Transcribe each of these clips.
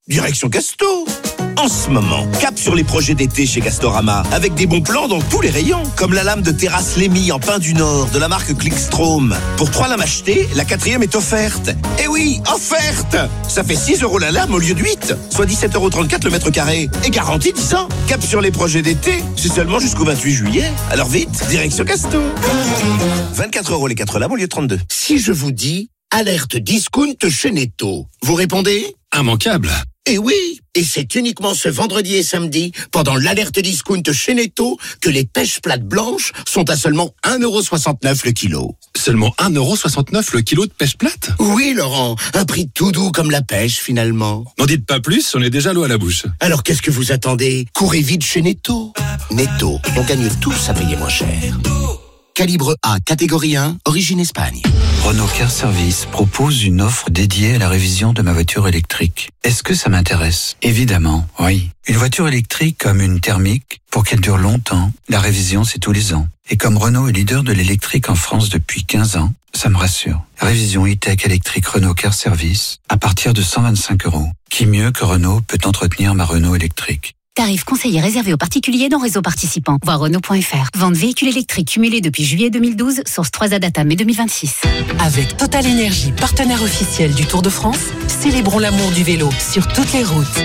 direction Casto. En ce moment, cap sur les projets d'été chez Castorama, avec des bons plans dans tous les rayons, comme la lame de terrasse Lémy en pin du Nord de la marque Clickstrom. Pour 3 lames achetées, la 4e est offerte. Eh oui, offerte! Ça fait 6 € la lame au lieu de 8, soit 17,34 € le mètre carré. Et garantie 10 ans. Cap sur les projets d'été, c'est seulement jusqu'au 28 juillet. Alors vite, direction Casto. 24 € les 4 lames au lieu de 32. Si je vous dis alerte discount chez Netto, vous répondez ? Immanquable. Eh oui, et c'est uniquement ce vendredi et samedi, pendant l'alerte discount chez Netto, que les pêches plates blanches sont à seulement 1,69 € le kilo. Seulement 1,69 € le kilo de pêche plate ? Oui, Laurent, un prix tout doux comme la pêche, finalement. N'en dites pas plus, on est déjà l'eau à la bouche. Alors qu'est-ce que vous attendez ? Courez vite chez Netto. Netto, on gagne tous à payer moins cher. Calibre A, catégorie 1, origine Espagne. Renault Car Service propose une offre dédiée à la révision de ma voiture électrique. Est-ce que ça m'intéresse ? Évidemment, oui. Une voiture électrique comme une thermique, pour qu'elle dure longtemps, la révision c'est tous les ans. Et comme Renault est leader de l'électrique en France depuis 15 ans, ça me rassure. Révision e-tech électrique Renault Car Service à partir de 125 €. Qui mieux que Renault peut entretenir ma Renault électrique ? Tarif conseillé réservé aux particuliers dans réseau participant. Voir Renault.fr. Vente véhicules électriques cumulés depuis juillet 2012, source 3A data mai 2026. Avec Total Énergie, partenaire officiel du Tour de France, célébrons l'amour du vélo sur toutes les routes.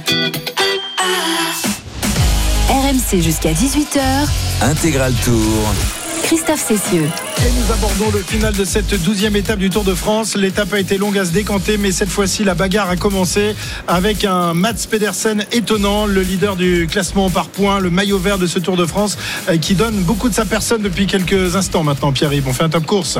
RMC jusqu'à 18h. Intégral Tour. Christophe Cessieux. Et nous abordons le final de cette 12e étape du Tour de France. L'étape a été longue à se décanter, mais cette fois-ci, la bagarre a commencé avec un Mats Pedersen étonnant, le leader du classement par points, le maillot vert de ce Tour de France, qui donne beaucoup de sa personne depuis quelques instants maintenant. Pierre-Yves, on fait un top course.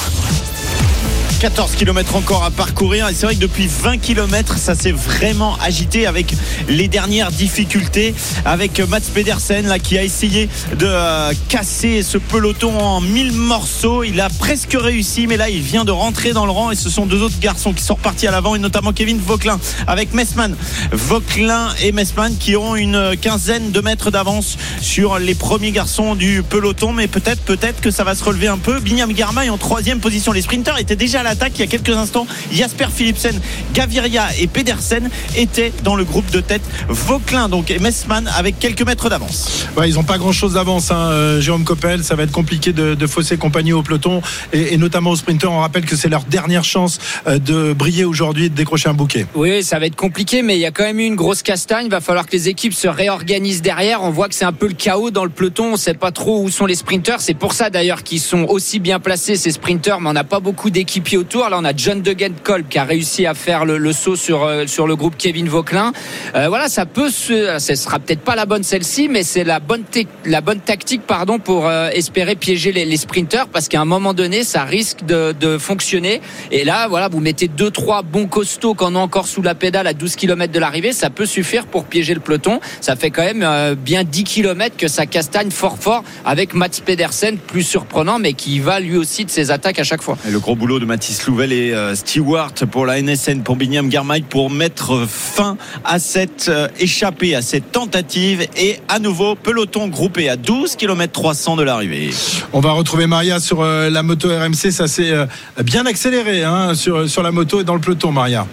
14 km encore à parcourir et c'est vrai que depuis 20 km ça s'est vraiment agité avec les dernières difficultés, avec Mats Pedersen là, qui a essayé de casser ce peloton en 1000 morceaux. Il a presque réussi, mais là il vient de rentrer dans le rang et ce sont 2 autres garçons qui sont repartis à l'avant, et notamment Kevin Vauquelin avec Messmann. Vauquelin et Messmann qui auront une quinzaine de mètres d'avance sur les premiers garçons du peloton, mais peut-être que ça va se relever un peu. Binyam Girmay en 3e position. Les sprinters étaient déjà à l'attaque il y a quelques instants. Jasper Philipsen, Gaviria et Pedersen étaient dans le groupe de tête. Vauquelin donc et Messmann avec quelques mètres d'avance. Ouais, ils n'ont pas grand chose d'avance, Jérôme Coppel. Ça va être compliqué de fausser compagnie au peloton et notamment aux sprinteurs. On rappelle que c'est leur dernière chance de briller aujourd'hui et de décrocher un bouquet. Oui, ça va être compliqué, mais il y a quand même eu une grosse castagne. Il va falloir que les équipes se réorganisent derrière. On voit que c'est un peu le chaos dans le peloton. On ne sait pas trop où sont les sprinteurs. C'est pour ça d'ailleurs qu'ils sont aussi bien placés, ces sprinteurs, mais on n'a pas beaucoup d'équipiers autour. Là, on a John Degenkolb qui a réussi à faire le saut sur le groupe Kevin Vauquelin. Voilà, ça sera peut-être pas la bonne celle-ci, mais c'est la bonne tactique pour espérer piéger les sprinteurs, parce qu'à un moment donné, ça risque de fonctionner. Et là, voilà, vous mettez 2-3 bons costauds qu'on a encore sous la pédale à 12 km de l'arrivée, ça peut suffire pour piéger le peloton. Ça fait quand même bien 10 km que ça castagne fort avec Mats Pedersen, plus surprenant, mais qui va lui aussi de ses attaques à chaque fois. Et le gros boulot de Mathis Louvel et Stewart pour la NSN, pour Binyam Girmay, pour mettre fin à cette échappée, à cette tentative, et à nouveau peloton groupé à 12 km 300 de l'arrivée. On va retrouver Maria sur la moto RMC. Ça s'est bien accéléré sur la moto et dans le peloton, Maria.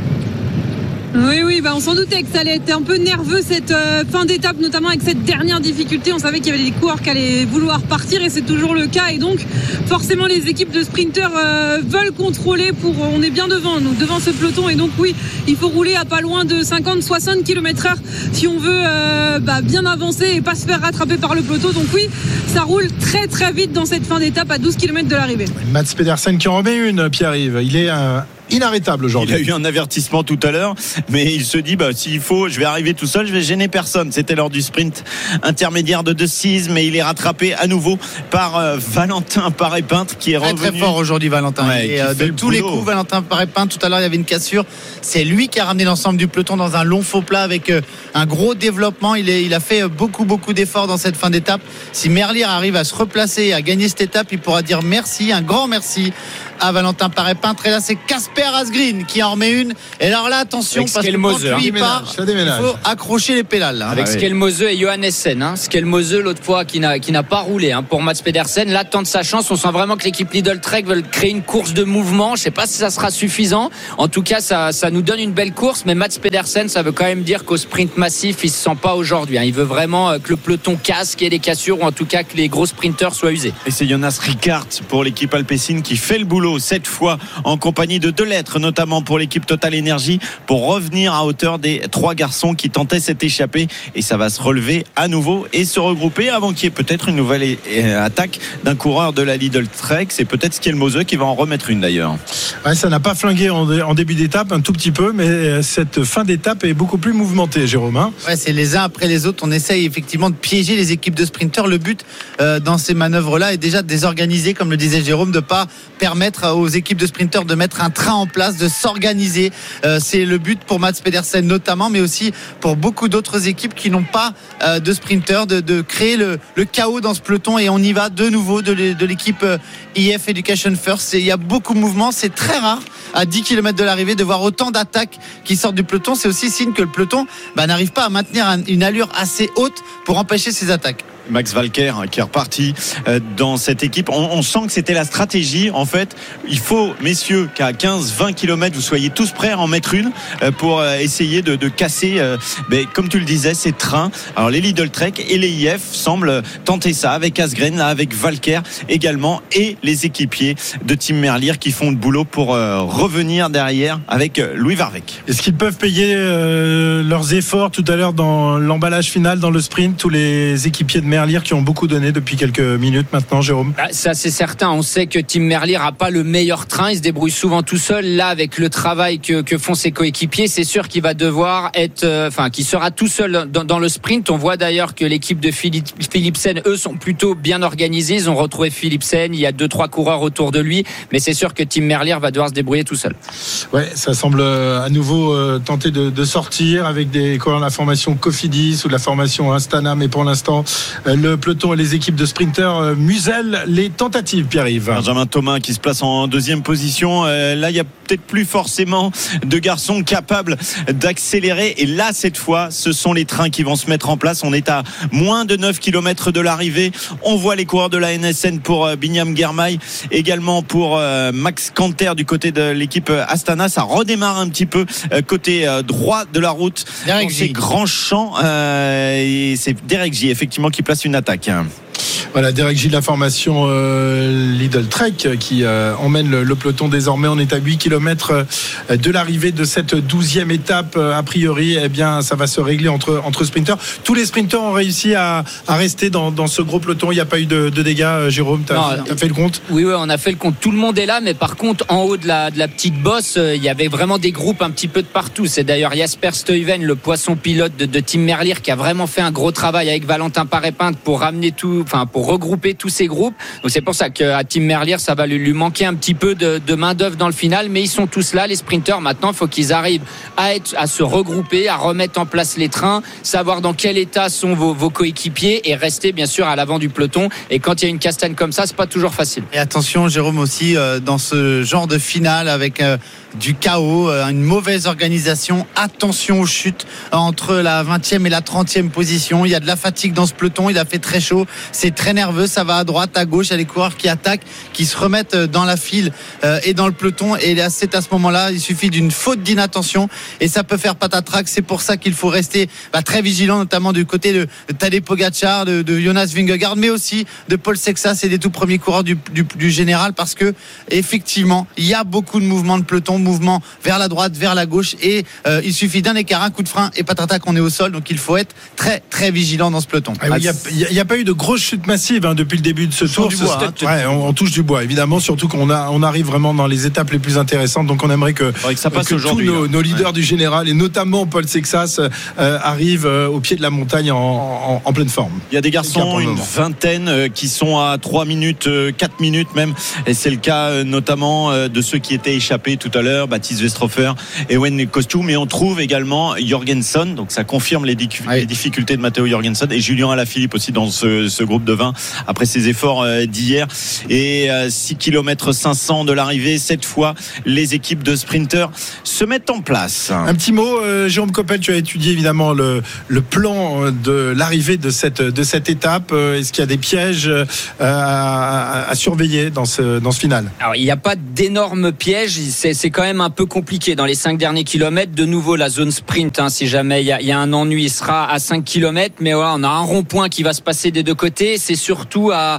Oui, on s'en doutait que ça allait être un peu nerveux cette fin d'étape, notamment avec cette dernière difficulté. On savait qu'il y avait des coureurs qui allaient vouloir partir et c'est toujours le cas. Et donc, forcément, les équipes de sprinteurs veulent contrôler on est bien devant ce peloton. Et donc, oui, il faut rouler à pas loin de 50-60 km/h si on veut bien avancer et pas se faire rattraper par le peloton. Donc, oui, ça roule très, très vite dans cette fin d'étape à 12 km de l'arrivée. Mats Pedersen qui en remet une, Pierre-Yves. Il est inarrêtable aujourd'hui. Il a eu un avertissement tout à l'heure, mais il se dit s'il faut, je vais arriver tout seul, je vais gêner personne. C'était lors du sprint intermédiaire de Decize, mais il est rattrapé à nouveau par Valentin Paré-Peintre qui est revenu. Très fort aujourd'hui, Valentin. Ouais, et de tous les coups, Valentin Paré-Peintre, tout à l'heure il y avait une cassure, c'est lui qui a ramené l'ensemble du peloton dans un long faux plat avec un gros développement. Il a fait beaucoup d'efforts dans cette fin d'étape. Si Merlier arrive à se replacer et à gagner cette étape, il pourra dire merci, un grand merci à Valentin Paré-Peintre. Et là, c'est Casper Asgreen qui en remet une. Et alors là, attention, parce que quand lui part, il faut accrocher les pédales. Là. Avec Skelmose et Johan Essen. Skelmose, l'autre fois, qui n'a pas roulé pour Mats Pedersen. Là, tente sa chance. On sent vraiment que l'équipe Lidl Trek veut créer une course de mouvement. Je ne sais pas si ça sera suffisant. En tout cas, ça nous donne une belle course. Mais Mats Pedersen, ça veut quand même dire qu'au sprint massif, il ne se sent pas aujourd'hui. Il veut vraiment que le peloton casse, qu'il y ait des cassures, ou en tout cas que les gros sprinteurs soient usés. Et c'est Jonas Rickaert pour l'équipe Alpecin qui fait le boulot cette fois en compagnie de Delettre, notamment pour l'équipe Total Energy, pour revenir à hauteur des 3 garçons qui tentaient cette échappée. Et ça va se relever à nouveau et se regrouper avant qu'il y ait peut-être une nouvelle attaque d'un coureur de la Lidl Trek. C'est peut-être Skelmose qui va en remettre une d'ailleurs. Ouais, ça n'a pas flingué en début d'étape, un tout petit peu, mais cette fin d'étape est beaucoup plus mouvementée, Jérôme. Ouais, c'est les uns après les autres. On essaye effectivement de piéger les équipes de sprinteurs. Le but dans ces manœuvres-là est déjà de désorganiser, comme le disait Jérôme, de pas permettre aux équipes de sprinteurs de mettre un train en place, de s'organiser. C'est le but pour Mats Pedersen notamment, mais aussi pour beaucoup d'autres équipes qui n'ont pas de sprinteurs, de créer le chaos dans ce peloton. Et on y va de nouveau de l'équipe IF Education First. Il y a beaucoup de mouvements. C'est très rare à 10 km de l'arrivée de voir autant d'attaques qui sortent du peloton. C'est aussi signe que le peloton n'arrive pas à maintenir une allure assez haute pour empêcher ces attaques. Max Walker qui est reparti dans cette équipe. On sent que c'était la stratégie. En fait, il faut, messieurs, qu'à 15-20 km, vous soyez tous prêts à en mettre une pour essayer de casser, comme tu le disais, ces trains. Alors les Lidl Trek et les IF semblent tenter ça avec Asgreen, là, avec Walker également, et les équipiers de Tim Merlier qui font le boulot pour revenir derrière avec Louis Varvec. Est-ce qu'ils peuvent payer leurs efforts tout à l'heure dans l'emballage final, dans le sprint, tous les équipiers de Merlier qui ont beaucoup donné depuis quelques minutes maintenant, Jérôme? Ça, c'est certain. On sait que Tim Merlier n'a pas le meilleur train. Il se débrouille souvent tout seul. Là, avec le travail que font ses coéquipiers, c'est sûr qu'il va devoir qu'il sera tout seul dans le sprint. On voit d'ailleurs que l'équipe de Philipsen, eux, sont plutôt bien organisés. Ils ont retrouvé Philipsen. Il y a 2-3 coureurs autour de lui. Mais c'est sûr que Tim Merlier va devoir se débrouiller tout seul. Ouais, ça semble à nouveau tenter de sortir avec des coureurs de la formation Cofidis ou de la formation Astana. Mais pour l'instant, le peloton et les équipes de sprinteurs musellent les tentatives, Pierre-Yves. Benjamin Thomas qui se place en deuxième position. Là, il y a peut-être plus forcément de garçons capables d'accélérer. Et là, cette fois, ce sont les trains qui vont se mettre en place. On est à moins de 9 km de l'arrivée. On voit les coureurs de la NSN pour Binyam Girmay, également pour Max Canter du côté de l'équipe Astana. Ça redémarre un petit peu côté droit de la route. Dans ces grands champs. Et c'est Derek J, effectivement, qui place une attaque. Voilà, Derek J, la formation Lidl Trek qui emmène le peloton désormais. On est à 8 km de l'arrivée de cette 12e étape. A priori, ça va se régler entre sprinteurs. Tous les sprinteurs ont réussi à rester dans ce gros peloton. Il n'y a pas eu de dégâts, Jérôme. T'as fait le compte? Oui, on a fait le compte. Tout le monde est là, mais par contre, en haut de la petite bosse, il y avait vraiment des groupes un petit peu de partout. C'est d'ailleurs Jasper Stuyven, le poisson pilote de Tim Merlier, qui a vraiment fait un gros travail avec Valentin Paré-Peintre pour ramener pour regrouper tous ces groupes. Donc c'est pour ça qu'à Tim Merlier, ça va lui manquer un petit peu de main d'œuvre dans le final, mais ils sont tous là, les sprinteurs. Maintenant, il faut qu'ils arrivent à se regrouper, à remettre en place les trains, savoir dans quel état sont vos coéquipiers et rester bien sûr à l'avant du peloton. Et quand il y a une castagne comme ça, c'est pas toujours facile. Et attention, Jérôme, aussi dans ce genre de finale avec du chaos, une mauvaise organisation, attention aux chutes entre la 20e et la 30e position. Il y a de la fatigue dans ce peloton, il a fait très chaud, c'est très nerveux, ça va à droite, à gauche, il y a les coureurs qui attaquent, qui se remettent dans la file et dans le peloton, et c'est à ce moment-là, il suffit d'une faute d'inattention et ça peut faire patatrac. C'est pour ça qu'il faut rester très vigilant, notamment du côté de Tadej Pogačar, de Jonas Vingegaard, mais aussi de Paul Sexas et des tout premiers coureurs du général, parce que effectivement il y a beaucoup de mouvements de peloton, mouvement vers la droite, vers la gauche, et il suffit d'un écart, un coup de frein et patatrac, on est au sol. Donc il faut être très très vigilant dans ce peloton. Il n'y a pas eu de grosses chutes massives depuis le début de ce tour. On touche du bois, évidemment, surtout qu'on arrive vraiment dans les étapes les plus intéressantes. Donc on aimerait que ça passe tous nos leaders du général, et notamment Paul Sexas, arrivent au pied de la montagne en pleine forme. Il y a des garçons, une vingtaine, qui sont à 3 minutes, 4 minutes même, et c'est le cas notamment de ceux qui étaient échappés tout à l'heure. Merlier, Baptiste Westrhofer, Ewen Kostum, et on trouve également Jorgensen, donc ça confirme les difficultés de Matteo Jorgensen, et Julien Alaphilippe aussi dans ce groupe de 20 après ses efforts d'hier. Et 6 km 500 de l'arrivée, cette fois les équipes de sprinters se mettent en place. Un petit mot, Jérôme Coppel, tu as étudié évidemment le plan de l'arrivée de cette étape. Est-ce qu'il y a des pièges à surveiller dans ce final? Alors il n'y a pas d'énormes pièges, c'est quand même un peu compliqué dans les 5 derniers kilomètres. De nouveau la zone sprint, si jamais il y a un ennui, il sera à 5 km, mais voilà, on a un rond-point qui va se passer des deux côtés. C'est surtout à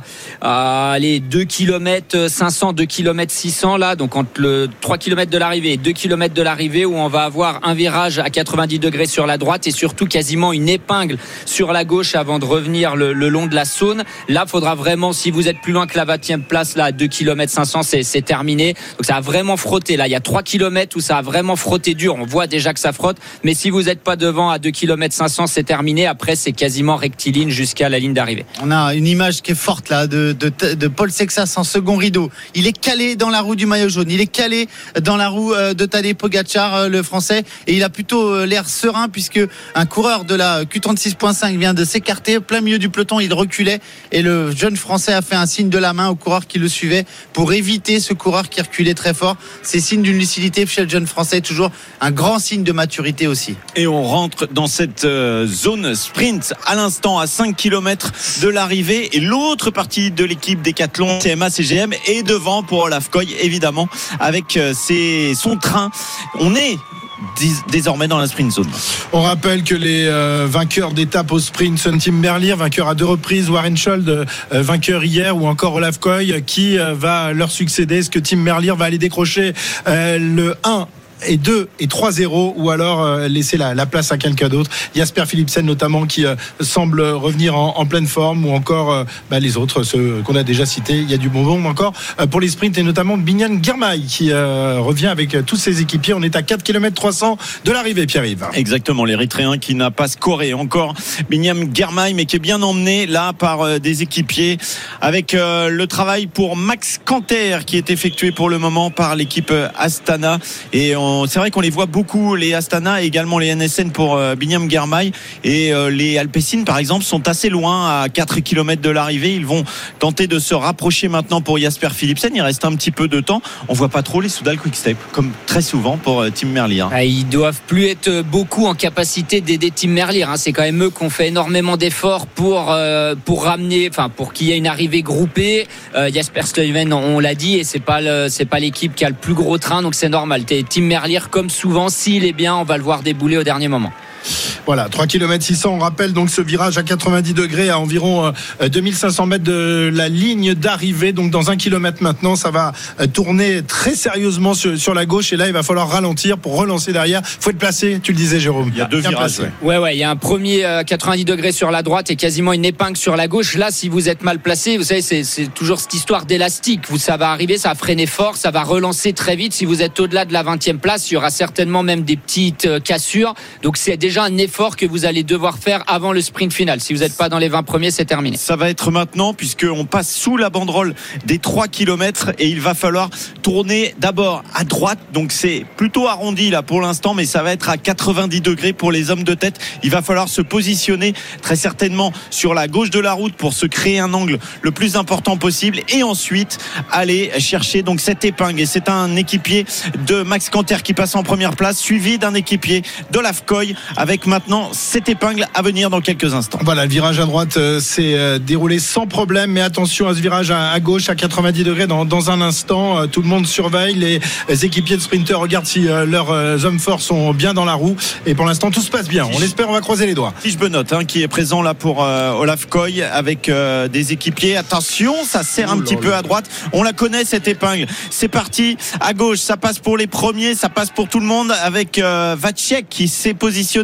les 2 km 500, 2 km 600 là, donc entre le 3 km de l'arrivée et 2 km de l'arrivée, où on va avoir un virage à 90 degrés sur la droite et surtout quasiment une épingle sur la gauche avant de revenir le long de la Saône. Là, faudra vraiment, si vous êtes plus loin que la 20e place, là, à 2 km 500, c'est terminé. Donc ça a vraiment frotté. Là, il y a 3 km où ça a vraiment frotté dur. On voit déjà que ça frotte. Mais si vous n'êtes pas devant à 2 km 500, c'est terminé. Après, c'est quasiment rectiligne jusqu'à la ligne d'arrivée. On a une image qui est forte là de Paul Sexas en second rideau. Il est calé dans la roue du maillot jaune. Il est calé dans la roue de Tadej Pogačar, le français. Et il a plutôt l'air serein puisque un coureur de la Q36.5 vient de s'écarter. Plein milieu du peloton, il reculait. Et le jeune français a fait un signe de la main au coureur qui le suivait pour éviter ce coureur qui reculait très fort. C'est signe d'une lucidité chez le jeune français. Toujours un grand signe de maturité aussi. Et on rentre dans cette zone sprint à l'instant à 5 km de l'arrivée. Et l'autre partie de l'équipe Décathlon, CMA CGM, est devant pour Olaf Koy, évidemment, avec son train. On est désormais dans la sprint zone. On rappelle que les vainqueurs d'étape au sprint sont Tim Merlier, vainqueur à 2 reprises, Warren Schold, vainqueur hier, ou encore Olaf Koy qui va leur succéder. Est-ce que Tim Merlier va aller décrocher le 1 et 2 et 3-0, ou alors laisser la place à quelqu'un d'autre? Jasper Philipsen notamment qui semble revenir en pleine forme, ou encore les autres, ceux qu'on a déjà cités. Il y a du bonbon encore pour les sprints, et notamment Binyam Girmay qui revient avec tous ses équipiers. On est à 4 km 300 de l'arrivée, Pierre-Yves. Exactement, l'Érythréen qui n'a pas scoré encore, Binyam Girmay, mais qui est bien emmené là par des équipiers, avec le travail pour Max Canter qui est effectué pour le moment par l'équipe Astana. Et c'est vrai qu'on les voit beaucoup, les Astana et également les NSN pour Binyam Girmay, et les Alpecin par exemple sont assez loin à 4 km de l'arrivée. Ils vont tenter de se rapprocher maintenant pour Jasper Philipsen. Il reste un petit peu de temps. On voit pas trop les Soudal Quick-Step comme très souvent pour Tim Merlier. Ils doivent plus être beaucoup en capacité d'aider Tim Merlier. C'est quand même eux qui ont fait énormément d'efforts pour ramener, pour qu'il y ait une arrivée groupée. Jasper Stuyven, on l'a dit, et c'est pas l'équipe qui a le plus gros train, donc c'est normal. Tim Merlier, comme souvent, s'il est bien, on va le voir débouler au dernier moment. Voilà, 3 km 600, on rappelle donc ce virage à 90 degrés à environ 2500 mètres de la ligne d'arrivée. Donc dans 1 km maintenant, ça va tourner très sérieusement sur la gauche, et là il va falloir ralentir pour relancer derrière. Faut être placé, tu le disais Jérôme. Il y a 2 virages. Ouais, il y a un premier 90 degrés sur la droite et quasiment une épingle sur la gauche. Là, si vous êtes mal placé, vous savez, c'est toujours cette histoire d'élastique. Ça va arriver, ça va freiner fort, ça va relancer très vite. Si vous êtes au-delà de la 20e place, il y aura certainement même des petites cassures. Donc c'est déjà un effort que vous allez devoir faire avant le sprint final. Si vous n'êtes pas dans les 20 premiers, c'est terminé. Ça va être maintenant, puisqu'on passe sous la banderole des 3 km, et il va falloir tourner d'abord à droite. Donc c'est plutôt arrondi là pour l'instant, mais ça va être à 90 degrés pour les hommes de tête. Il va falloir se positionner très certainement sur la gauche de la route pour se créer un angle le plus important possible, et ensuite aller chercher donc cette épingle. Et c'est un équipier de Max Canter qui passe en première place, suivi d'un équipier d'Olaf Koy, avec maintenant cette épingle à venir dans quelques instants. Voilà, le virage à droite s'est déroulé sans problème, mais attention à ce virage à gauche à 90 degrés dans un instant. Tout le monde surveille, les équipiers de sprinters regardent si leurs hommes forts sont bien dans la roue, et pour l'instant tout se passe bien. On l'espère, on va croiser les doigts. Fiche Benoît qui est présent là pour Olaf Koy avec des équipiers. Attention, ça serre un petit peu à droite. On la connaît cette épingle. C'est parti à gauche, ça passe pour les premiers, ça passe pour tout le monde, avec Vacek qui s'est positionné en première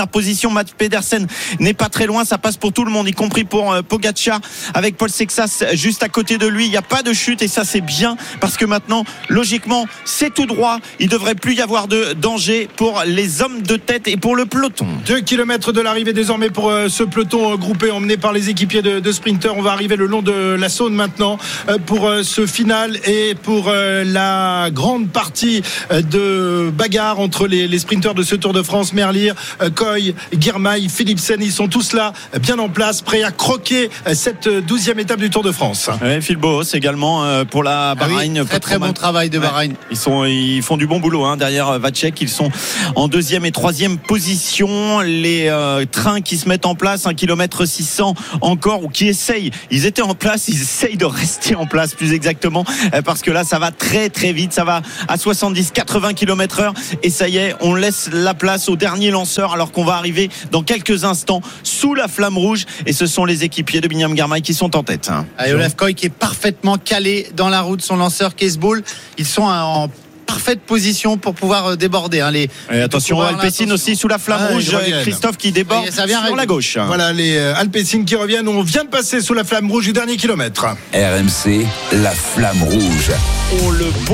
première position. Mats Pedersen n'est pas très loin, ça passe pour tout le monde, y compris pour Pogačar, avec Paul Sexas juste à côté de lui. Il n'y a pas de chute et ça c'est bien parce que maintenant logiquement c'est tout droit, il ne devrait plus y avoir de danger pour les hommes de tête et pour le peloton. 2 km de l'arrivée désormais pour ce peloton groupé emmené par les équipiers de sprinters. On va arriver le long de la Saône maintenant pour ce final et pour la grande partie de bagarre entre les sprinters de ce Tour de France. Merlier, Koy, Girmay, Philipsen, ils sont tous là bien en place, prêts à croquer cette 12e étape du Tour de France. Ouais, Phil Boos également pour la Bahreïn. Très bon travail de Bahreïn. Ils font du bon boulot derrière Vacek. Ils sont en 2e et 3e position. Les trains qui se mettent en place, 1 km 600 encore, ou qui essayent, ils étaient en place, ils essayent de rester en place plus exactement, parce que là ça va très très vite, ça va à 70-80 km/h et ça y est, on laisse la place au dernier lanceur alors qu'on va arriver dans quelques instants sous la flamme rouge et ce sont les équipiers de Biniam Girmay qui sont en tête. Et Olaf Koy qui est parfaitement calé dans la route, son lanceur Cees Bol, ils sont en parfaite position pour pouvoir déborder. Et attention, Alpecin aussi sous la flamme rouge, Christophe qui déborde sur la gauche. Voilà les Alpecin qui reviennent. On vient de passer sous la flamme rouge du dernier kilomètre. RMC, la flamme rouge. Oh,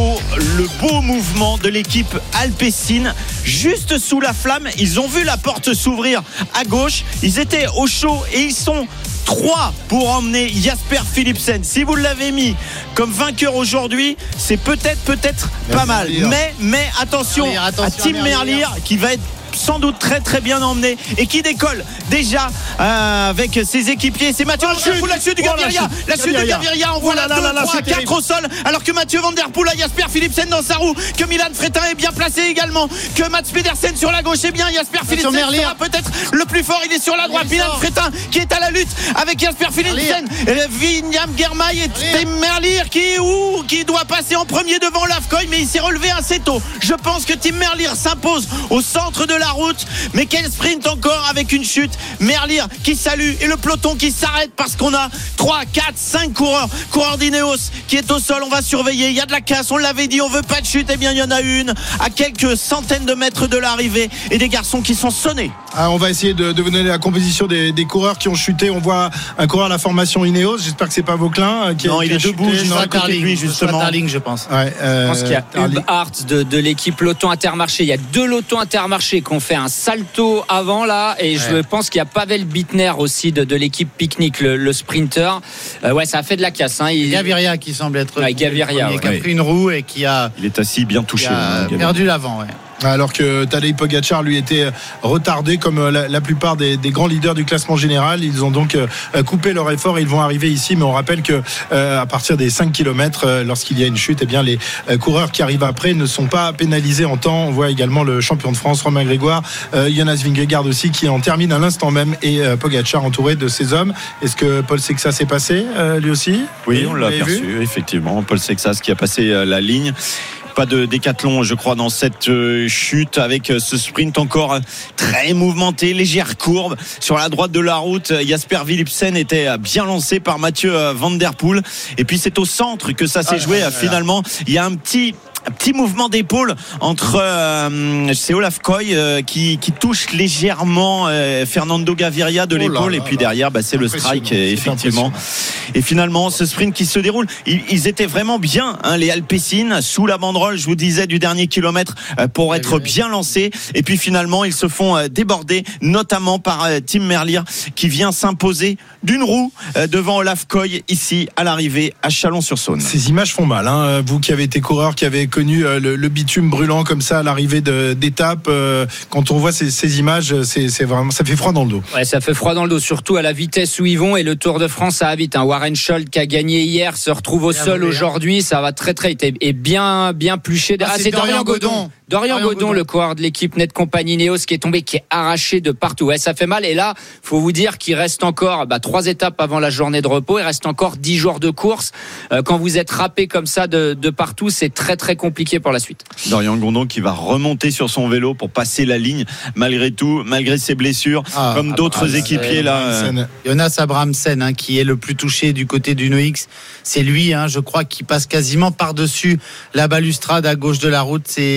le beau mouvement de l'équipe Alpecin juste sous la flamme. Ils ont vu la porte s'ouvrir à gauche, ils étaient au chaud et ils sont 3 pour emmener Jasper Philipsen. Si vous l'avez mis comme vainqueur aujourd'hui, c'est peut-être pas mal. Mais attention à Tim Merlier qui va être sans doute très très bien emmené et qui décolle déjà avec ses équipiers. C'est Mathieu Van Der Poel, la chute de Gaviria. La chute de Gaviria, on voit là 2, 3, 4 au sol, alors que Mathieu Van Der Poel a Jasper Philipsen dans sa roue, que Milan Fretin est bien placé également, que Mats Pedersen sur la gauche est bien, Jasper Philipsen sera peut-être le plus fort, il est sur la droite. Milan Fretin qui est à la lutte avec Jasper Philipsen, Biniam Girmay et Tim Merlier qui doit passer en premier devant Olaf Koy, mais il s'est relevé assez tôt. Je pense que Tim Merlier s'impose au centre de la route, mais quel sprint encore avec une chute. Merlier qui salue et le peloton qui s'arrête parce qu'on a 3, 4, 5 coureurs d'Ineos qui est au sol. On va surveiller, il y a de la casse, on l'avait dit, on veut pas de chute, et bien il y en a une à quelques centaines de mètres de l'arrivée et des garçons qui sont sonnés. On va essayer de vous donner la composition des coureurs qui ont chuté. On voit un coureur à la formation Ineos, j'espère que c'est pas Vauclin il est debout juste à côté de lui justement. Darling, je pense. Je pense qu'il y a Hub Hart de l'équipe Peloton Intermarché. Il y a 2 lotons Intermarché qui ont fait un salto avant là, et je pense qu'il y a Pavel Bittner aussi de l'équipe Picnic, le sprinter. Ça a fait de la casse. Gaviria qui semble être Gaviria, qui a pris une roue et qui a il est assis bien touché, perdu l'avant. Alors que Tadej Pogačar lui était retardé comme la plupart des grands leaders du classement général. Ils ont donc coupé leur effort et ils vont arriver ici, mais on rappelle que à partir des 5 km lorsqu'il y a une chute, les coureurs qui arrivent après ne sont pas pénalisés en temps. On voit également le champion de France Romain Grégoire, Jonas Vingegaard aussi qui en termine à l'instant même, et Pogačar entouré de ses hommes. Est-ce que Paul Sexas s'est passé lui aussi? Oui, on l'a aperçu effectivement, Paul Sexas qui a passé la ligne. Pas de décathlon, je crois, dans cette chute, avec ce sprint encore très mouvementé, légère courbe sur la droite de la route. Jasper Philipsen était bien lancé par Mathieu Van Der Poel, et puis c'est au centre que ça s'est joué finalement. Il y a un petit mouvement d'épaule entre c'est Olaf Koy qui touche légèrement Fernando Gaviria de l'épaule, et puis derrière c'est le strike effectivement. Et finalement ce sprint qui se déroule, ils étaient vraiment bien les Alpecin sous la banderole, je vous disais, du dernier kilomètre pour être bien lancés, et puis finalement ils se font déborder, notamment par Tim Merlier qui vient s'imposer d'une roue devant Olaf Koy ici à l'arrivée à Chalon-sur-Saône. Ces images font mal, vous qui avez été coureur, qui avez connu le bitume brûlant comme ça à l'arrivée d'étape, quand on voit ces images, c'est vraiment, ça fait froid dans le dos. Ouais, ça fait froid dans le dos, surtout à la vitesse où ils vont, et le Tour de France ça va vite. Warren Scholt qui a gagné hier se retrouve au sol aujourd'hui, ça va très très vite, et bien pluché. C'est Dorian Godon. Dorian Godon, le coureur de l'équipe Net Compagnie Ineos, qui est tombé, qui est arraché de partout. Ouais, ça fait mal. Et là, faut vous dire qu'il reste encore 3 étapes avant la journée de repos. Il reste encore 10 jours de course. Quand vous êtes râpé comme ça de partout, c'est très très compliqué pour la suite. Dorian Godon qui va remonter sur son vélo pour passer la ligne malgré tout, malgré ses blessures, comme d'autres équipiers là. Jonas Abrahamsen qui est le plus touché du côté du NOX. C'est lui, je crois, qui passe quasiment par-dessus la balustrade à gauche de la route.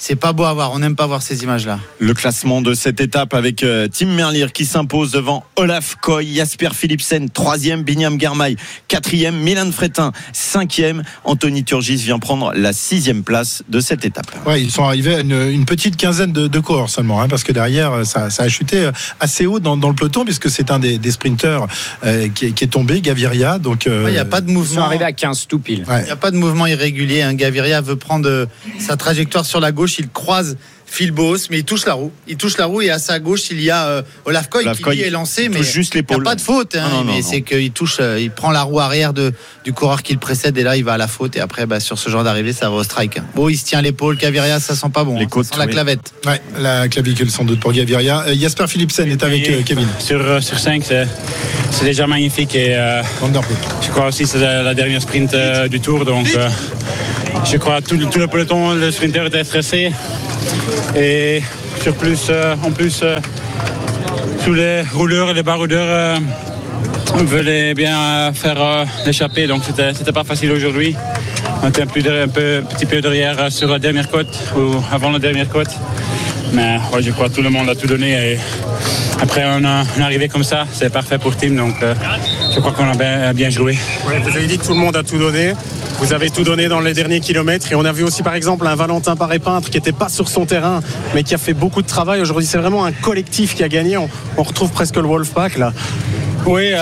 c'est pas beau à voir. On n'aime pas voir ces images-là. Le classement de cette étape avec Tim Merlier qui s'impose devant Olaf Koy, Jasper Philipsen 3e, Binyam Girmay 4e, Milan Fretin 5e. Anthony Turgis vient prendre la 6e place de cette étape. Ouais, ils sont arrivés à une petite quinzaine de coureurs seulement, parce que derrière ça a chuté assez haut dans le peloton, puisque c'est un des sprinteurs qui est tombé, Gaviria. Donc il n'y a pas de mouvement. Ils sont arrivés à 15 tout pile. Il n'y a pas de mouvement irrégulier. Gaviria veut prendre sa trajectoire sur la gauche. Il croise Phil Boos, mais il touche la roue et à sa gauche il y a Olaf Koy qui lui est lancé, mais juste l'épaule. Il n'y a pas de faute, mais c'est qu'il touche, il prend la roue arrière du coureur qui le précède et là il va à la faute et après sur ce genre d'arrivée ça va au strike. Bon, il se tient l'épaule, Gaviria ça sent pas bon, les côtes, ça sent la clavette. Ouais, la clavicule sans doute pour Gaviria. Jasper Philipsen est avec Kevin. Sur 5 c'est déjà magnifique et je crois aussi que c'est la dernière sprint du tour, donc je crois que tout le peloton, le sprinter était stressé. Et en plus tous les rouleurs et les baroudeurs voulaient bien faire l'échappée, donc c'était pas facile aujourd'hui. On était un petit peu derrière sur la dernière côte ou avant la dernière côte, mais je crois que tout le monde a tout donné et après on est arrivé comme ça, c'est parfait pour Tim, donc je crois qu'on a bien joué. Ouais, vous avez dit que tout le monde a tout donné. Vous avez tout donné dans les derniers kilomètres et on a vu aussi par exemple un Valentin Paré-Peintre qui n'était pas sur son terrain mais qui a fait beaucoup de travail. Aujourd'hui c'est vraiment un collectif qui a gagné. On retrouve presque le Wolfpack là. Oui,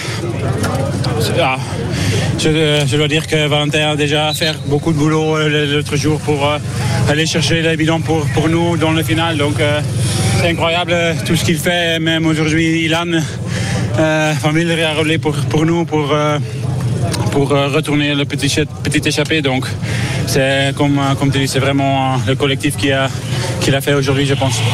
je dois dire que Valentin a déjà fait beaucoup de boulot l'autre jour pour aller chercher les bidons pour nous dans le final. Donc c'est incroyable tout ce qu'il fait. Même aujourd'hui, Ilan Van Wilder a roulé pour nous, pour retourner le petit échappé. Donc c'est comme tu dis, c'est vraiment le collectif qui l'a fait aujourd'hui, je pense.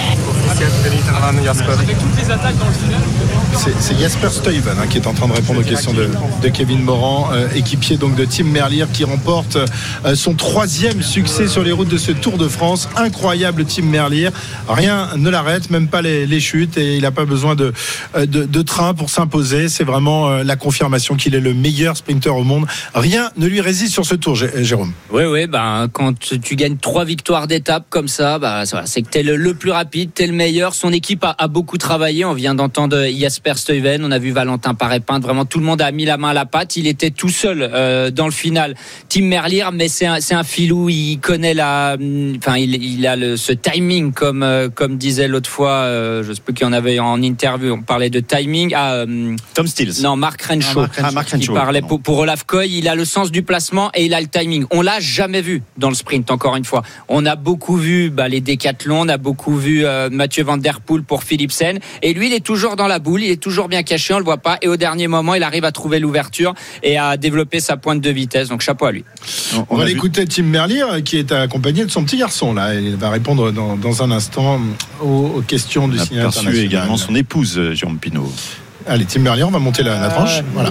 C'est Jasper Stuyven qui est en train de répondre aux questions de Kevin Morand, équipier donc de Tim Merlier, qui remporte son 3e succès sur les routes de ce Tour de France. Incroyable Tim Merlier, rien ne l'arrête, même pas les chutes, et il n'a pas besoin de train pour s'imposer. C'est vraiment la confirmation qu'il est le meilleur sprinter au monde. Rien ne lui résiste sur ce Tour, Jérôme. Oui, quand tu gagnes 3 victoires d'étape comme ça, c'est que t'es le plus rapide, t'es le meilleur. Son équipe a beaucoup travaillé. On vient d'entendre Jasper Stuyven, on a vu Valentin Paré-Peintre, vraiment tout le monde a mis la main à la pâte. Il était tout seul dans le final, Tim Merlier, mais c'est un filou, il connaît il a ce timing comme disait l'autre fois, je sais plus qui en avait en interview, on parlait de timing. Tom Stills. Non, Mark Renshaw. Il parlait pour Olaf Koy, il a le sens du placement et il a le timing. On l'a jamais vu dans le sprint, encore une fois. On a beaucoup vu les décathlons, on a beaucoup vu Mathieu Van Der Poel pour Philipsen, et lui il est toujours dans la boule, il est toujours bien caché, on le voit pas, et au dernier moment il arrive à trouver l'ouverture et à développer sa pointe de vitesse, donc chapeau à lui. On va l'écouter Tim Merlier qui est accompagné de son petit garçon là, il va répondre dans un instant aux questions du signal international. On a également son épouse Jérôme Pinault. Allez, Tim Merlier, on va monter la tranche. Voilà.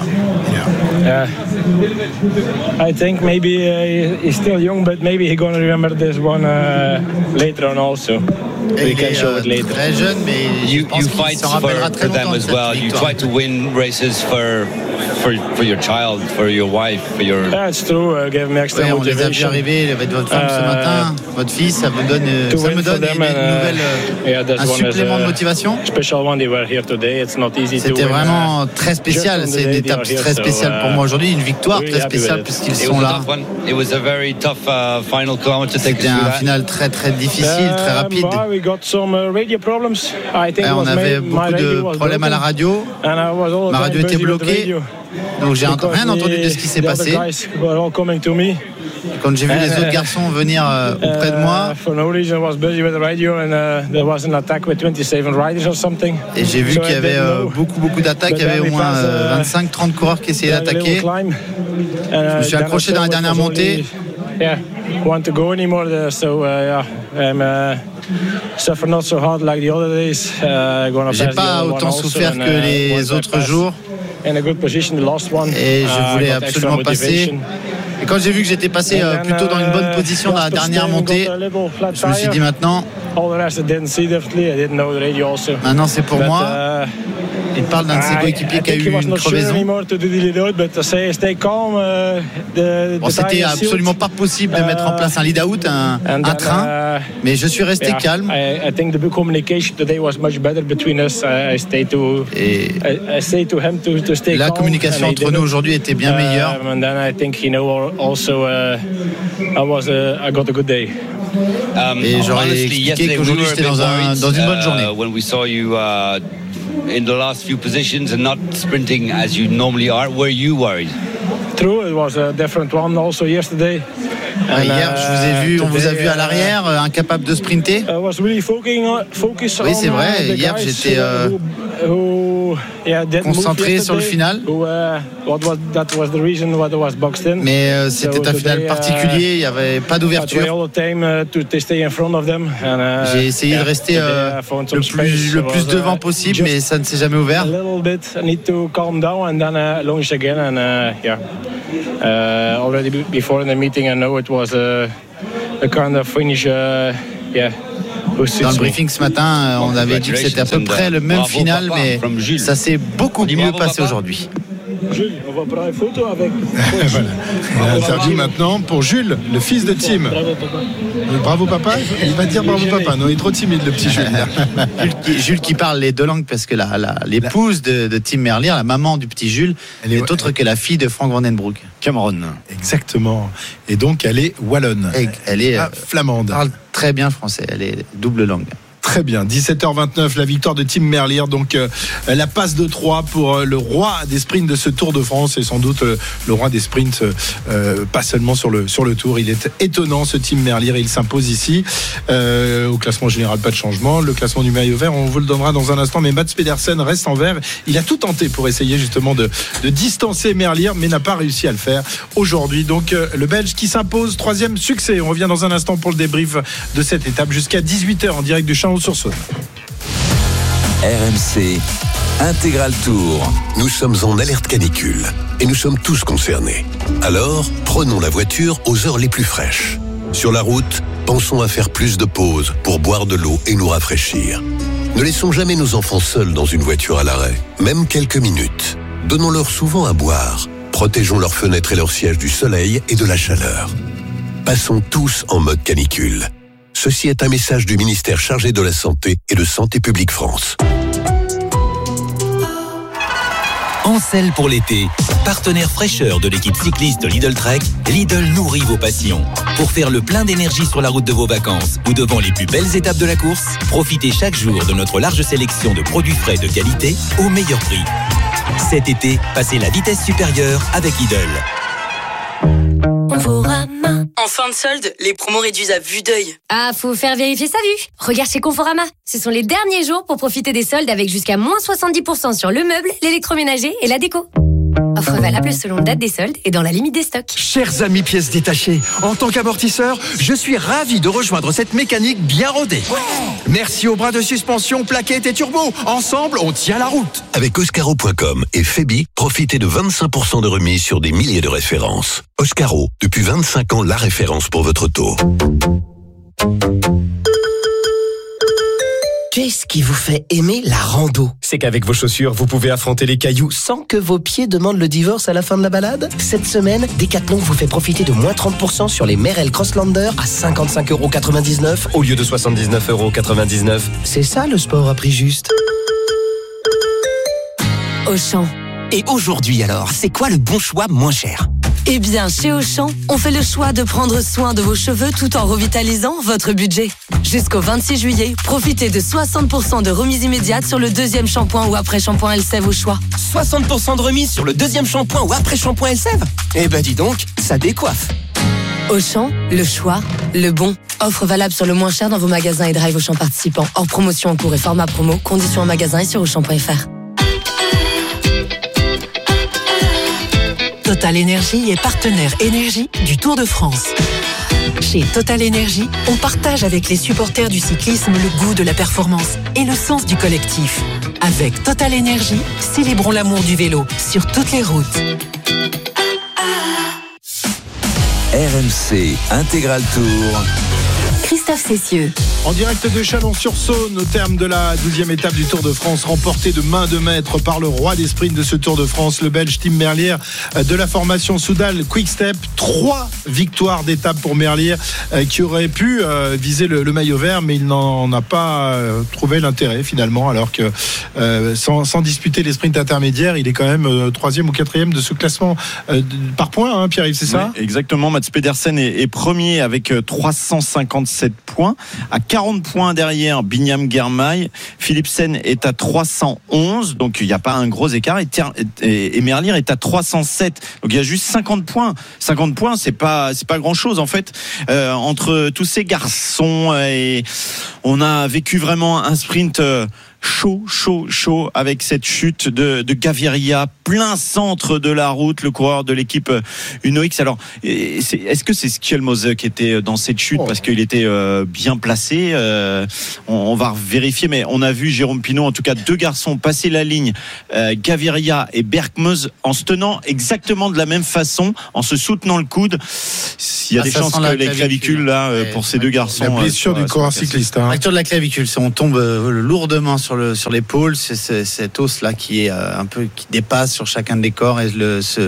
I think maybe he's still young, but maybe he's going to remember this one later on also. We can show it later. Très jeune, mais you fight for them as well. You try to win races for your child, for your wife, for your. That's true. Give me extra motivation. On les a vu arriver avec votre femme ce matin, votre fils. Ça me donne un supplément de motivation. Special one they were here today. It's not easy. C'était vraiment très spécial. C'est une étape très spéciale pour moi aujourd'hui, une victoire très spéciale puisqu'ils sont là. C'était un final très très difficile, très rapide. On avait beaucoup de problèmes à la radio. Ma radio était bloquée. Donc j'ai rien entendu de ce qui s'est passé. Quand j'ai vu les autres garçons venir auprès de moi, et j'ai vu qu'il y avait beaucoup d'attaques, il y avait au moins 25-30 coureurs qui essayaient d'attaquer. Je me suis accroché dans la dernière montée. J'ai pas autant souffert que les autres jours. Et je voulais absolument passer. Et quand j'ai vu que j'étais passé plutôt dans une bonne position dans la dernière montée, je me suis dit maintenant c'est pour moi. Il parle d'un de ses coéquipiers qui a eu une crevaison. Bon, c'était absolument pas possible de mettre en place un lead-out, un train, mais je suis resté calme. Et la communication entre nous aujourd'hui était bien meilleure. Et j'aurais expliqué qu'aujourd'hui j'étais dans une bonne journée. In the last few positions and not sprinting as you normally are, were you worried? True, it was a different one also yesterday. Hier, on vous a vu à l'arrière, incapable de sprinter. Oui, c'est vrai. Hier, j'étais concentré sur le final. Mais c'était un final particulier, il n'y avait pas d'ouverture. J'ai essayé de rester le plus devant possible, mais ça ne s'est jamais ouvert. Already before in the meeting, I know it was a kind of finish. Dans le briefing ce matin, on avait dit que c'était à peu près le même final, mais ça s'est beaucoup mieux passé aujourd'hui. Jules, on va prendre une photo avec. Voilà. L'interview maintenant pour Jules, le fils de Tim. Bravo papa. Il va dire bravo papa. Non, il est trop timide le petit Jules. Jules qui parle les deux langues parce que l'épouse de Tim Merlier, la maman du petit Jules, n'est autre que la fille de Frank Vandenbroek. Cameron. Exactement. Et donc elle est wallonne. Elle est flamande. Elle parle très bien français. Elle est double langue. Très bien, 17h29, la victoire de Tim Merlier, donc la passe de 3 pour le roi des sprints de ce Tour de France et sans doute le roi des sprints, pas seulement sur le Tour. Il est étonnant ce Tim Merlier, il s'impose ici au classement général, pas de changement. Le classement du maillot vert, on vous le donnera dans un instant, mais Mats Pedersen reste en vert. Il a tout tenté pour essayer justement de distancer Merlier, mais n'a pas réussi à le faire aujourd'hui. Donc le Belge qui s'impose, 3e succès. On revient dans un instant pour le débrief de cette étape jusqu'à 18h en direct du Chalon-sur-Saône. RMC Intégral Tour. Nous sommes en alerte canicule et nous sommes tous concernés. Alors, prenons la voiture aux heures les plus fraîches. Sur la route, pensons à faire plus de pauses pour boire de l'eau et nous rafraîchir. Ne laissons jamais nos enfants seuls dans une voiture à l'arrêt, même quelques minutes. Donnons-leur souvent à boire. Protégeons leurs fenêtres et leurs sièges du soleil et de la chaleur. Passons tous en mode canicule. Ceci est un message du ministère chargé de la Santé et de Santé publique France. Ancel pour l'été. Partenaire fraîcheur de l'équipe cycliste Lidl Trek, Lidl nourrit vos passions. Pour faire le plein d'énergie sur la route de vos vacances ou devant les plus belles étapes de la course, profitez chaque jour de notre large sélection de produits frais de qualité au meilleur prix. Cet été, passez la vitesse supérieure avec Lidl. En fin de solde, les promos réduisent à vue d'œil. Ah, faut faire vérifier sa vue. Regarde chez Conforama. Ce sont les derniers jours pour profiter des soldes avec jusqu'à moins 70% sur le meuble, l'électroménager et la déco. Offre valable selon date des soldes et dans la limite des stocks. Chers amis pièces détachées, en tant qu'amortisseur, je suis ravi de rejoindre cette mécanique bien rodée. Ouais. Merci aux bras de suspension, plaquettes et turbo. Ensemble, on tient la route. Avec Oscaro.com et Febi, profitez de 25% de remise sur des milliers de références. Oscaro, depuis 25 ans, la référence pour votre auto. Qu'est-ce qui vous fait aimer la rando? C'est qu'avec vos chaussures, vous pouvez affronter les cailloux sans que vos pieds demandent le divorce à la fin de la balade. Cette semaine, Decathlon vous fait profiter de moins 30% sur les Merrell Crosslander à 55,99€ au lieu de 79,99€. C'est ça le sport à prix juste. Auchan. Et aujourd'hui alors, c'est quoi le bon choix moins cher? Eh bien, chez Auchan, on fait le choix de prendre soin de vos cheveux tout en revitalisant votre budget. Jusqu'au 26 juillet, profitez de 60% de remise immédiate sur le deuxième shampoing ou après-shampoing Elseve au choix. 60% de remise sur le deuxième shampoing ou après-shampoing Elseve? Eh ben dis donc, ça décoiffe. Auchan, le choix, le bon. Offre valable sur le moins cher dans vos magasins et drive Auchan participants. Hors promotion en cours et format promo. Conditions en magasin et sur Auchan.fr. Total Énergie est partenaire énergie du Tour de France. Chez Total Énergie, on partage avec les supporters du cyclisme le goût de la performance et le sens du collectif. Avec Total Énergie, célébrons l'amour du vélo sur toutes les routes. RMC Intégral Tour. Christophe Cessieux. En direct de Chalon-sur-Saône, au terme de la 12e étape du Tour de France, remportée de main de maître par le roi des sprints de ce Tour de France, le Belge Tim Merlier de la formation Soudal Quick Step. 3 victoires d'étape pour Merlier qui aurait pu viser le maillot vert, mais il n'en a pas trouvé l'intérêt finalement, alors que sans disputer les sprints intermédiaires, il est quand même 3e ou 4e de ce classement par points, hein, Pierre-Yves, c'est ça? Oui, exactement. Mats Pedersen est premier avec 357 points. À 40 points derrière Binyam Girmay. Philipsen est à 311, donc il n'y a pas un gros écart. Et Merlier est à 307, donc il y a juste 50 points. 50 points, c'est pas grand-chose en fait entre tous ces garçons. Et on a vécu vraiment un sprint chaud avec cette chute de Gaviria, plein centre de la route, le coureur de l'équipe Uno X. Alors, est-ce que c'est Skjelmose qui était dans cette chute parce qu'il était bien placé? On va vérifier, mais on a vu Jérôme Pinot, en tout cas 2 garçons passer la ligne, Gaviria et Berkmeuse, en se tenant exactement de la même façon, en se soutenant le coude. Il y a des chances que les clavicules là pour ces 2 garçons. La blessure du coureur cycliste. Fracture de la clavicule, on tombe lourdement sur l'épaule, c'est cet os là qui est un peu qui dépasse sur chacun des corps, et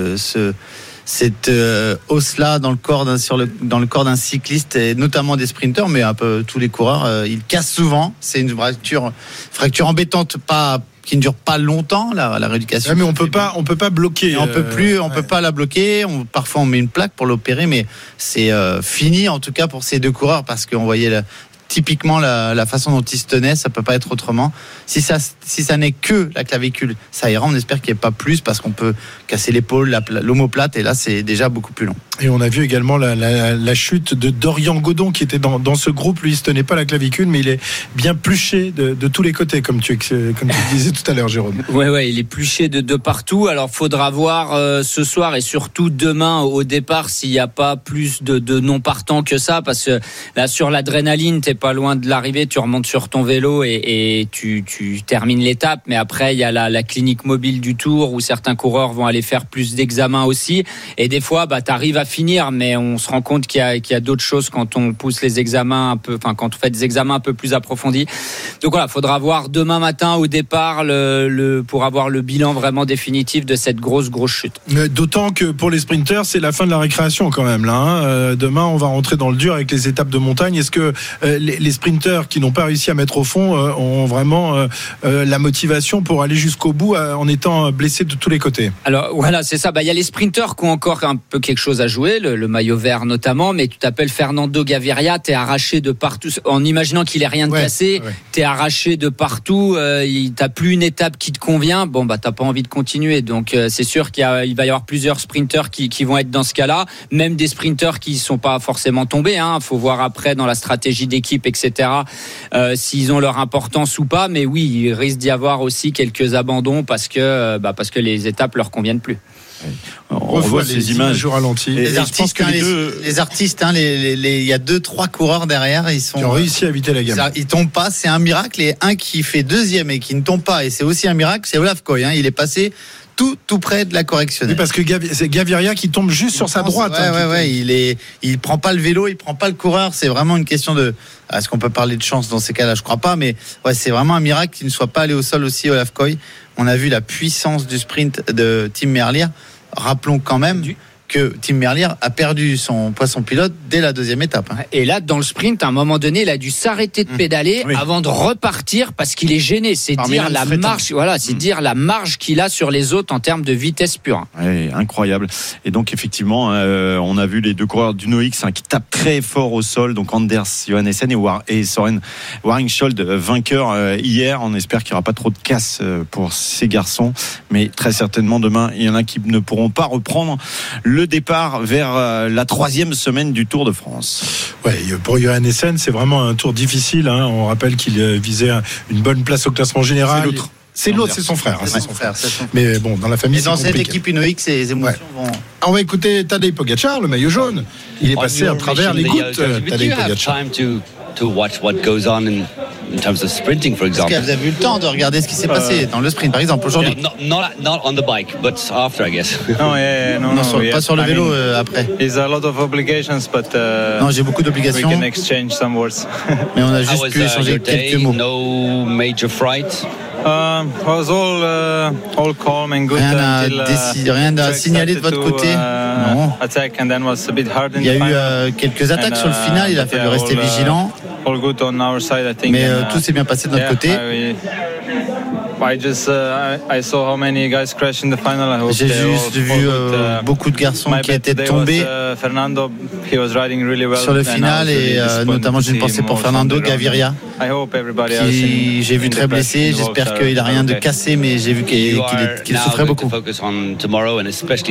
cet os là dans le corps d'un cycliste, et notamment des sprinteurs, mais un peu tous les coureurs, il casse souvent. C'est une fracture embêtante, qui ne dure pas longtemps, la rééducation. Mais on peut pas bloquer. On peut pas la bloquer. Parfois on met une plaque pour l'opérer, mais c'est fini en tout cas pour ces 2 coureurs, parce qu'on voyait typiquement la façon dont ils se tenaient, ça peut pas être autrement. Si ça n'est que la clavicule, ça ira. On espère qu'il n'y ait pas plus, parce qu'on peut casser l'épaule, l'omoplate, et là c'est déjà beaucoup plus long. Et on a vu également la chute de Dorian Godon, qui était dans ce groupe. Lui, il se tenait pas la clavicule, mais il est bien pluché de tous les côtés, comme tu disais tout à l'heure, Jérôme. Ouais, il est pluché de partout. Alors, faudra voir ce soir et surtout demain au départ s'il n'y a pas plus de non partants que ça, parce que là, sur l'adrénaline, t'es pas loin de l'arrivée, tu remontes sur ton vélo et tu termines l'étape. Mais après, il y a la clinique mobile du Tour où certains coureurs vont aller faire plus d'examens aussi. Et des fois, t'arrives à finir, mais on se rend compte qu'il y a d'autres choses quand on pousse les examens quand on fait des examens un peu plus approfondis. Donc voilà, faudra voir demain matin au départ pour avoir le bilan vraiment définitif de cette grosse chute. D'autant que pour les sprinteurs, c'est la fin de la récréation quand même là, hein. Demain, on va rentrer dans le dur avec les étapes de montagne. Est-ce que les sprinteurs qui n'ont pas réussi à mettre au fond ont vraiment la motivation pour aller jusqu'au bout en étant blessés de tous les côtés? Alors voilà, c'est ça. Il y a les sprinteurs qui ont encore un peu quelque chose à jouer, le maillot vert notamment, mais tu t'appelles Fernando Gaviria, t'es arraché de partout, en imaginant qu'il ait rien de cassé, t'es arraché de partout, t'as plus une étape qui te convient, t'as pas envie de continuer. Donc c'est sûr qu'il va y avoir plusieurs sprinteurs qui vont être dans ce cas-là, même des sprinteurs qui sont pas forcément tombés, hein. Faut voir après dans la stratégie d'équipe, etc., s'ils ont leur importance ou pas, mais oui, il risque d'y avoir aussi quelques abandons parce que les étapes leur conviennent plus. On voit ces images au ralenti. Les artistes, il y a 2-3 coureurs derrière, qui ont réussi à éviter la gamme. Ils tombent pas, c'est un miracle. Et un qui fait 2e et qui ne tombe pas, et c'est aussi un miracle, c'est Olaf Koy. Il est passé tout près de la correctionnelle. Oui, parce que c'est Gaviria qui tombe juste sur sa droite. Il prend pas le vélo, il prend pas le coureur. C'est vraiment une question de. Est-ce qu'on peut parler de chance dans ces cas-là? Je crois pas, mais c'est vraiment un miracle qu'il ne soit pas allé au sol aussi, Olaf Koy. On a vu la puissance du sprint de Tim Merlier. Rappelons quand même que Tim Merlier a perdu son poisson pilote dès la 2e étape. Et là, dans le sprint, à un moment donné, il a dû s'arrêter de pédaler avant de repartir parce qu'il est gêné. C'est dire la marge, dire la marge qu'il a sur les autres en termes de vitesse pure. Ouais, incroyable. Et donc effectivement, on a vu les 2 coureurs d'Uno X qui tapent très fort au sol. Donc Anders Johannessen et Søren Waringskjold, vainqueurs hier. On espère qu'il n'y aura pas trop de casse pour ces garçons, mais très certainement demain, il y en a qui ne pourront pas reprendre le départ vers la 3e semaine du Tour de France. Ouais, pour Johannessen, c'est vraiment un tour difficile, hein. On rappelle qu'il visait une bonne place au classement général. C'est son frère. C'est son frère. Mais bon, dans la famille, c'est compliqué. Dans cette équipe Uno X, les émotions vont. On va écouter Tadej Pogačar, le maillot jaune. Il est passé à travers les gouttes. Tadej Pogačar. To watch what goes on in terms of sprinting, for example. Est-ce que vous avez eu le temps de regarder ce qui s'est passé dans le sprint, par exemple, aujourd'hui? Not on the bike, but after, I guess. Pas sur le vélo après. Non, j'ai beaucoup d'obligations. Mais on a juste pu échanger quelques mots. No major fright. Rien à signaler de votre côté. Non. Il y a eu quelques attaques sur le final, il a fallu rester vigilant. Mais tout s'est bien passé de notre côté. J'ai juste vu beaucoup de garçons qui étaient tombés sur le final et notamment j'ai une pensée pour Fernando Gaviria qui j'ai vu très blessé. J'espère qu'il n'a rien de cassé, mais j'ai vu qu'il souffrait beaucoup. Maintenant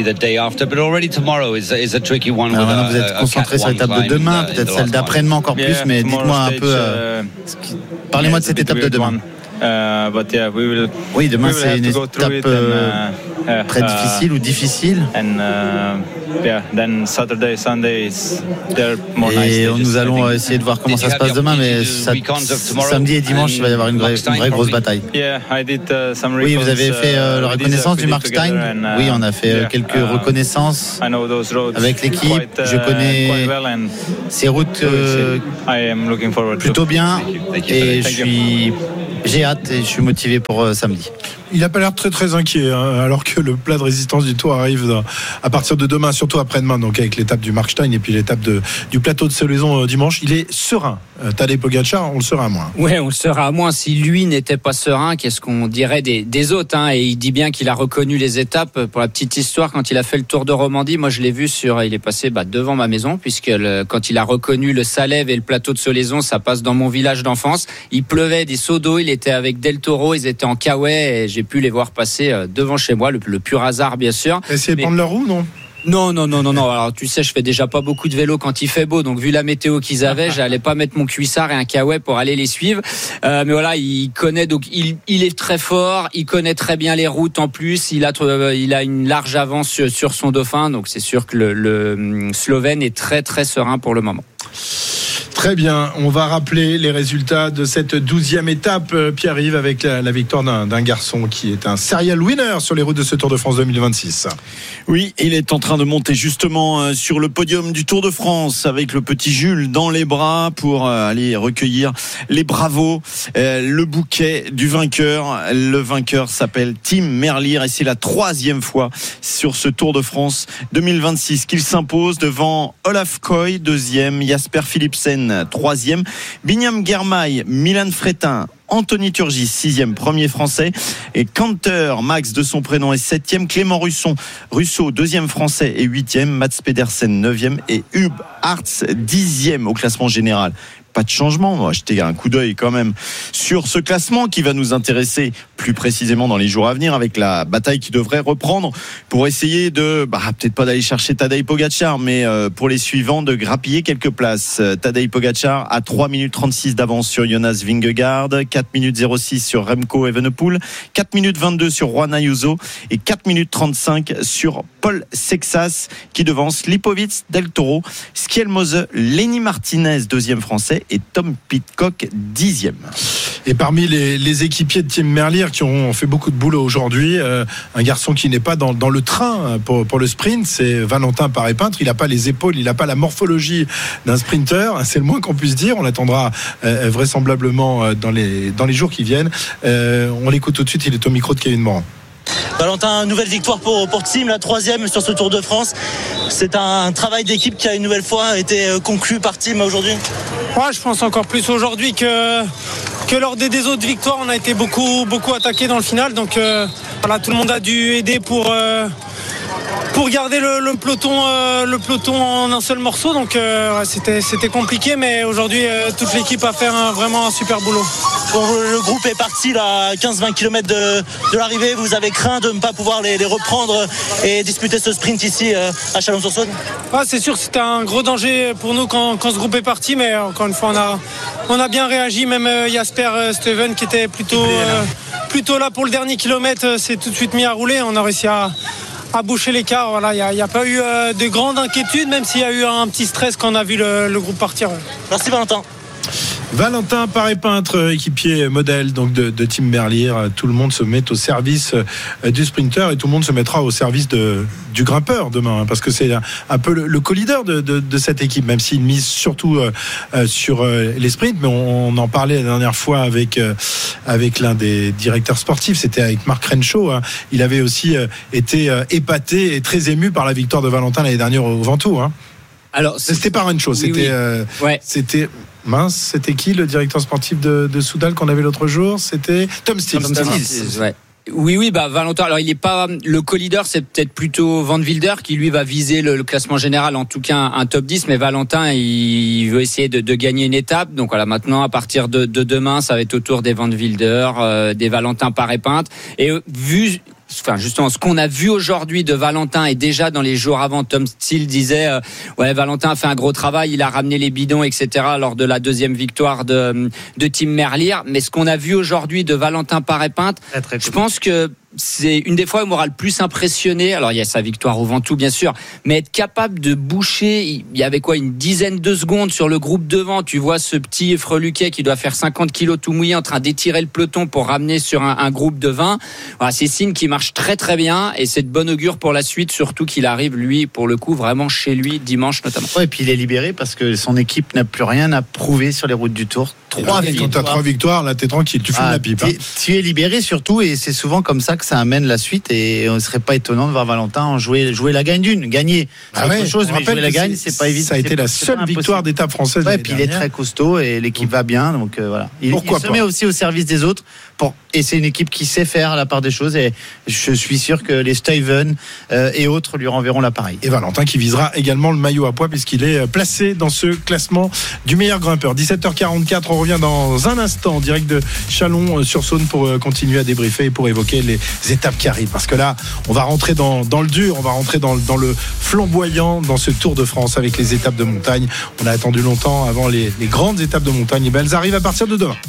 vous êtes concentré sur l'étape de demain, peut-être celle d'après-demain encore plus, mais dites-moi un peu, parlez-moi de cette étape de demain. Oui, demain c'est une étape très difficile ou difficile. Et nous allons essayer de voir comment ça se passe demain, mais samedi et dimanche il va y avoir une vraie grosse bataille. Oui, vous avez fait la reconnaissance du Markstein. Oui, on a fait quelques reconnaissances avec l'équipe. Je connais ces routes plutôt bien et j'ai hâte et je suis motivé pour samedi. Il n'a pas l'air très très inquiet, hein, alors que le plat de résistance du Tour arrive à partir de demain, surtout après-demain, donc avec l'étape du Markstein et puis l'étape du plateau de Solaison dimanche. Il est serein. Tadej Pogačar, on le sera à moins. Oui, on le sera à moins. Si lui n'était pas serein, qu'est-ce qu'on dirait des autres, hein. Et il dit bien qu'il a reconnu les étapes. Pour la petite histoire, quand il a fait le Tour de Romandie, moi je l'ai vu il est passé devant ma maison, puisque quand il a reconnu le Salève et le plateau de Solaison, ça passe dans mon village d'enfance. Il pleuvait des seaux d'eau, il était avec Del Toro, ils étaient en kawaii et j'ai pu les voir passer devant chez moi, le pur hasard bien sûr. Essayer de prendre leur roue, non ? Non. Alors tu sais, je fais déjà pas beaucoup de vélo quand il fait beau, donc vu la météo qu'ils avaient, j'allais pas mettre mon cuissard et un kawaii pour aller les suivre. Mais voilà, il connaît, donc il est très fort, il connaît très bien les routes en plus. Il a une large avance sur son dauphin, donc c'est sûr que le Slovène est très très serein pour le moment. Très bien, on va rappeler les résultats de cette 12e étape, Pierre-Yves, avec la victoire d'un garçon qui est un serial winner sur les routes de ce Tour de France 2026. Oui, il est en train de monter justement sur le podium du Tour de France avec le petit Jules dans les bras pour aller recueillir les bravos, le bouquet du vainqueur. Le vainqueur s'appelle Tim Merlier et c'est la 3e fois sur ce Tour de France 2026 qu'il s'impose devant Olaf Koy, 2e, Jasper Philipsen, 3e, Binyam Girmay, Milan Fretin, Anthony Turgis, 6e, premier français, et Canter, Max de son prénom, est 7e, Clément Russo, 2e français et 8e, Mats Pedersen, 9e, et Hub Hartz, 10e au classement général. Pas de changement, on va jeter un coup d'œil quand même sur ce classement qui va nous intéresser plus précisément dans les jours à venir avec la bataille qui devrait reprendre pour essayer de, peut-être pas d'aller chercher Tadej Pogačar, mais pour les suivants de grappiller quelques places. Tadej Pogačar à 3 minutes 36 d'avance sur Jonas Vingegaard, 4 minutes 06 sur Remco Evenepoel, 4 minutes 22 sur Juan Ayuso et 4 minutes 35 sur Paul Sexas qui devance Lipovic, Del Toro, Skjelmose, Lenny Martinez, 2e français, et Tom Pidcock, 10e. Et parmi les équipiers de Tim Merlier qui ont fait beaucoup de boulot aujourd'hui, un garçon qui n'est pas dans le train pour le sprint, c'est Valentin Paré-Peintre. Il n'a pas les épaules, il n'a pas la morphologie d'un sprinter, c'est le moins qu'on puisse dire. On l'attendra vraisemblablement dans les jours qui viennent. On l'écoute tout de suite, il est au micro de Kevin Morin. Valentin, nouvelle victoire pour Team, la 3e sur ce Tour de France. C'est un travail d'équipe qui a une nouvelle fois été conclu par Team aujourd'hui. Ouais, je pense encore plus aujourd'hui que lors des autres victoires. On a été beaucoup attaqué dans le final, donc tout le monde a dû aider pour garder le peloton en un seul morceau, donc c'était compliqué, mais aujourd'hui toute l'équipe a fait vraiment un super boulot. Bon, le groupe est parti là, 15-20 km de l'arrivée. Vous avez craint de ne pas pouvoir les reprendre et disputer ce sprint ici à Chalon-sur-Saône? C'est sûr que c'était un gros danger pour nous quand ce groupe est parti, mais encore une fois on a bien réagi. Même Jasper Stuyven qui était plutôt là pour le dernier kilomètre s'est tout de suite mis à rouler. On a réussi à boucher l'écart. Voilà, il n'y a pas eu de grande inquiétude, même s'il y a eu un petit stress quand on a vu le groupe partir. Merci Valentin. Valentin Paré-Peintre, équipier modèle donc de Tim Merlier. Tout le monde se met au service du sprinter et tout le monde se mettra au service du grimpeur demain, parce que c'est un peu le co-leader de cette équipe, même s'il mise surtout sur les sprints. Mais on en parlait la dernière fois avec l'un des directeurs sportifs, c'était avec Marc Renshaw. Il avait aussi été épaté et très ému par la victoire de Valentin l'année dernière au Ventoux. Alors, c'était pas Renshaw, c'était c'était qui le directeur sportif de Soudal qu'on avait l'autre jour? C'était Tom Stills. Ouais. Oui, Valentin. Alors, il est pas le co-leader, c'est peut-être plutôt Van Wilder qui lui va viser le classement général, en tout cas un top 10. Mais Valentin, il veut essayer de gagner une étape. Donc voilà, maintenant à partir de demain, ça va être au tour des Van Wilder, des Valentin Paré-Peintre. Et justement, ce qu'on a vu aujourd'hui de Valentin et déjà dans les jours avant, Tom Stills disait Valentin a fait un gros travail, il a ramené les bidons, etc. lors de la deuxième victoire de Tim Merlier. Mais ce qu'on a vu aujourd'hui de Valentin Paré-Peintre, je pense que c'est une des fois où il m'aura le plus impressionné. Alors il y a sa victoire au Ventoux bien sûr, mais être capable de boucher, il y avait une dizaine de secondes sur le groupe devant, tu vois ce petit freluquet qui doit faire 50 kilos tout mouillé en train d'étirer le peloton pour ramener sur un groupe de 20. Voilà, c'est signe qui marche très très bien et c'est de bon augure pour la suite, surtout qu'il arrive lui pour le coup vraiment chez lui dimanche notamment. Ouais, et puis il est libéré parce que son équipe n'a plus rien à prouver sur les routes du Tour. Quand tu as 3 victoires, là t'es tranquille, tu fumes la pipe. Tu es libéré surtout, et c'est souvent comme ça que ça amène la suite, et on ne serait pas étonnant de voir Valentin jouer la gagne d'une. Gagner, c'est autre chose, mais jouer la gagne, c'est pas évident. Ça a été la seule victoire d'étape française. Ouais, puis il est très costaud et l'équipe va bien, donc voilà. Il se met aussi au service des autres, et c'est une équipe qui sait faire la part des choses, et je suis sûr que les Stuyven et autres lui renverront l'appareil. Et Valentin qui visera également le maillot à pois puisqu'il est placé dans ce classement du meilleur grimpeur. 17h44, on revient dans un instant en direct de Chalon-sur-Saône pour continuer à débriefer et pour évoquer les étapes qui arrivent, parce que là on va rentrer dans le dur, on va rentrer dans le flamboyant dans ce Tour de France avec les étapes de montagne. On a attendu longtemps avant les grandes étapes de montagne, et elles arrivent à partir de demain.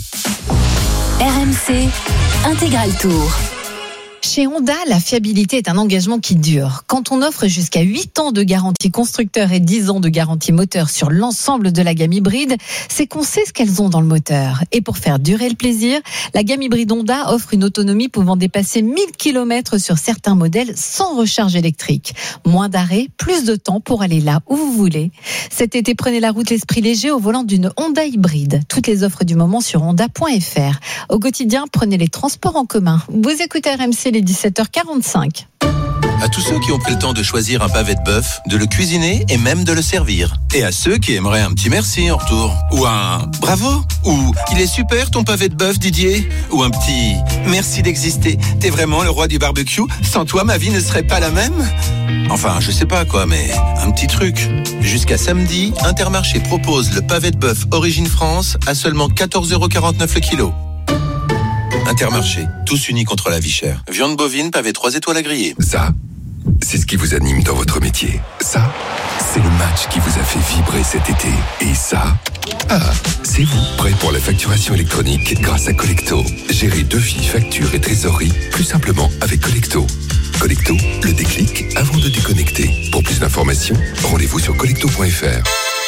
RMC Intégral Tour. Chez Honda, la fiabilité est un engagement qui dure. Quand on offre jusqu'à 8 ans de garantie constructeur et 10 ans de garantie moteur sur l'ensemble de la gamme hybride, c'est qu'on sait ce qu'elles ont dans le moteur. Et pour faire durer le plaisir, la gamme hybride Honda offre une autonomie pouvant dépasser 1000 km sur certains modèles sans recharge électrique. Moins d'arrêt, plus de temps pour aller là où vous voulez. Cet été, prenez la route l'esprit léger au volant d'une Honda hybride. Toutes les offres du moment sur honda.fr. Au quotidien, prenez les transports en commun. Vous écoutez RMC, les 17h45. À tous ceux qui ont pris le temps de choisir un pavé de bœuf, de le cuisiner et même de le servir. Et à ceux qui aimeraient un petit merci en retour. Ou un bravo. Ou il est super ton pavé de bœuf, Didier. Ou un petit merci d'exister. T'es vraiment le roi du barbecue. Sans toi, ma vie ne serait pas la même. Enfin, je sais pas quoi, mais un petit truc. Jusqu'à samedi, Intermarché propose le pavé de bœuf Origine France à seulement 14,49€ le kilo. Intermarché, tous unis contre la vie chère. Viande bovine, pavé 3 étoiles à griller. Ça, c'est ce qui vous anime dans votre métier. Ça, c'est le match qui vous a fait vibrer cet été. Et ça, c'est vous, prêt pour la facturation électronique grâce à Collecto. Gérez devis, factures et trésorerie plus simplement avec Collecto. Collecto, le déclic avant de déconnecter. Pour plus d'informations, rendez-vous sur collecto.fr.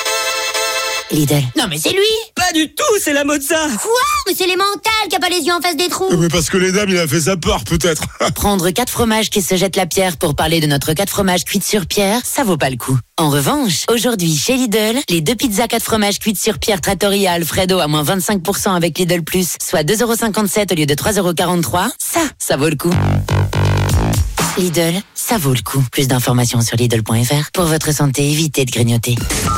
Lidl. Non mais c'est lui. Pas du tout, c'est la Mozza. Quoi? Mais c'est les mentales qui a pas les yeux en face des trous. Mais parce que les dames, il a fait sa peur peut-être. Prendre 4 fromages qui se jettent la pierre pour parler de notre 4 fromages cuits sur pierre, ça vaut pas le coup. En revanche, aujourd'hui chez Lidl, les 2 pizzas 4 fromages cuites sur pierre Trattoria Alfredo à moins 25% avec Lidl Plus, soit 2,57€ au lieu de 3,43€, ça vaut le coup. Lidl, ça vaut le coup. Plus d'informations sur Lidl.fr. Pour votre santé, évitez de grignoter.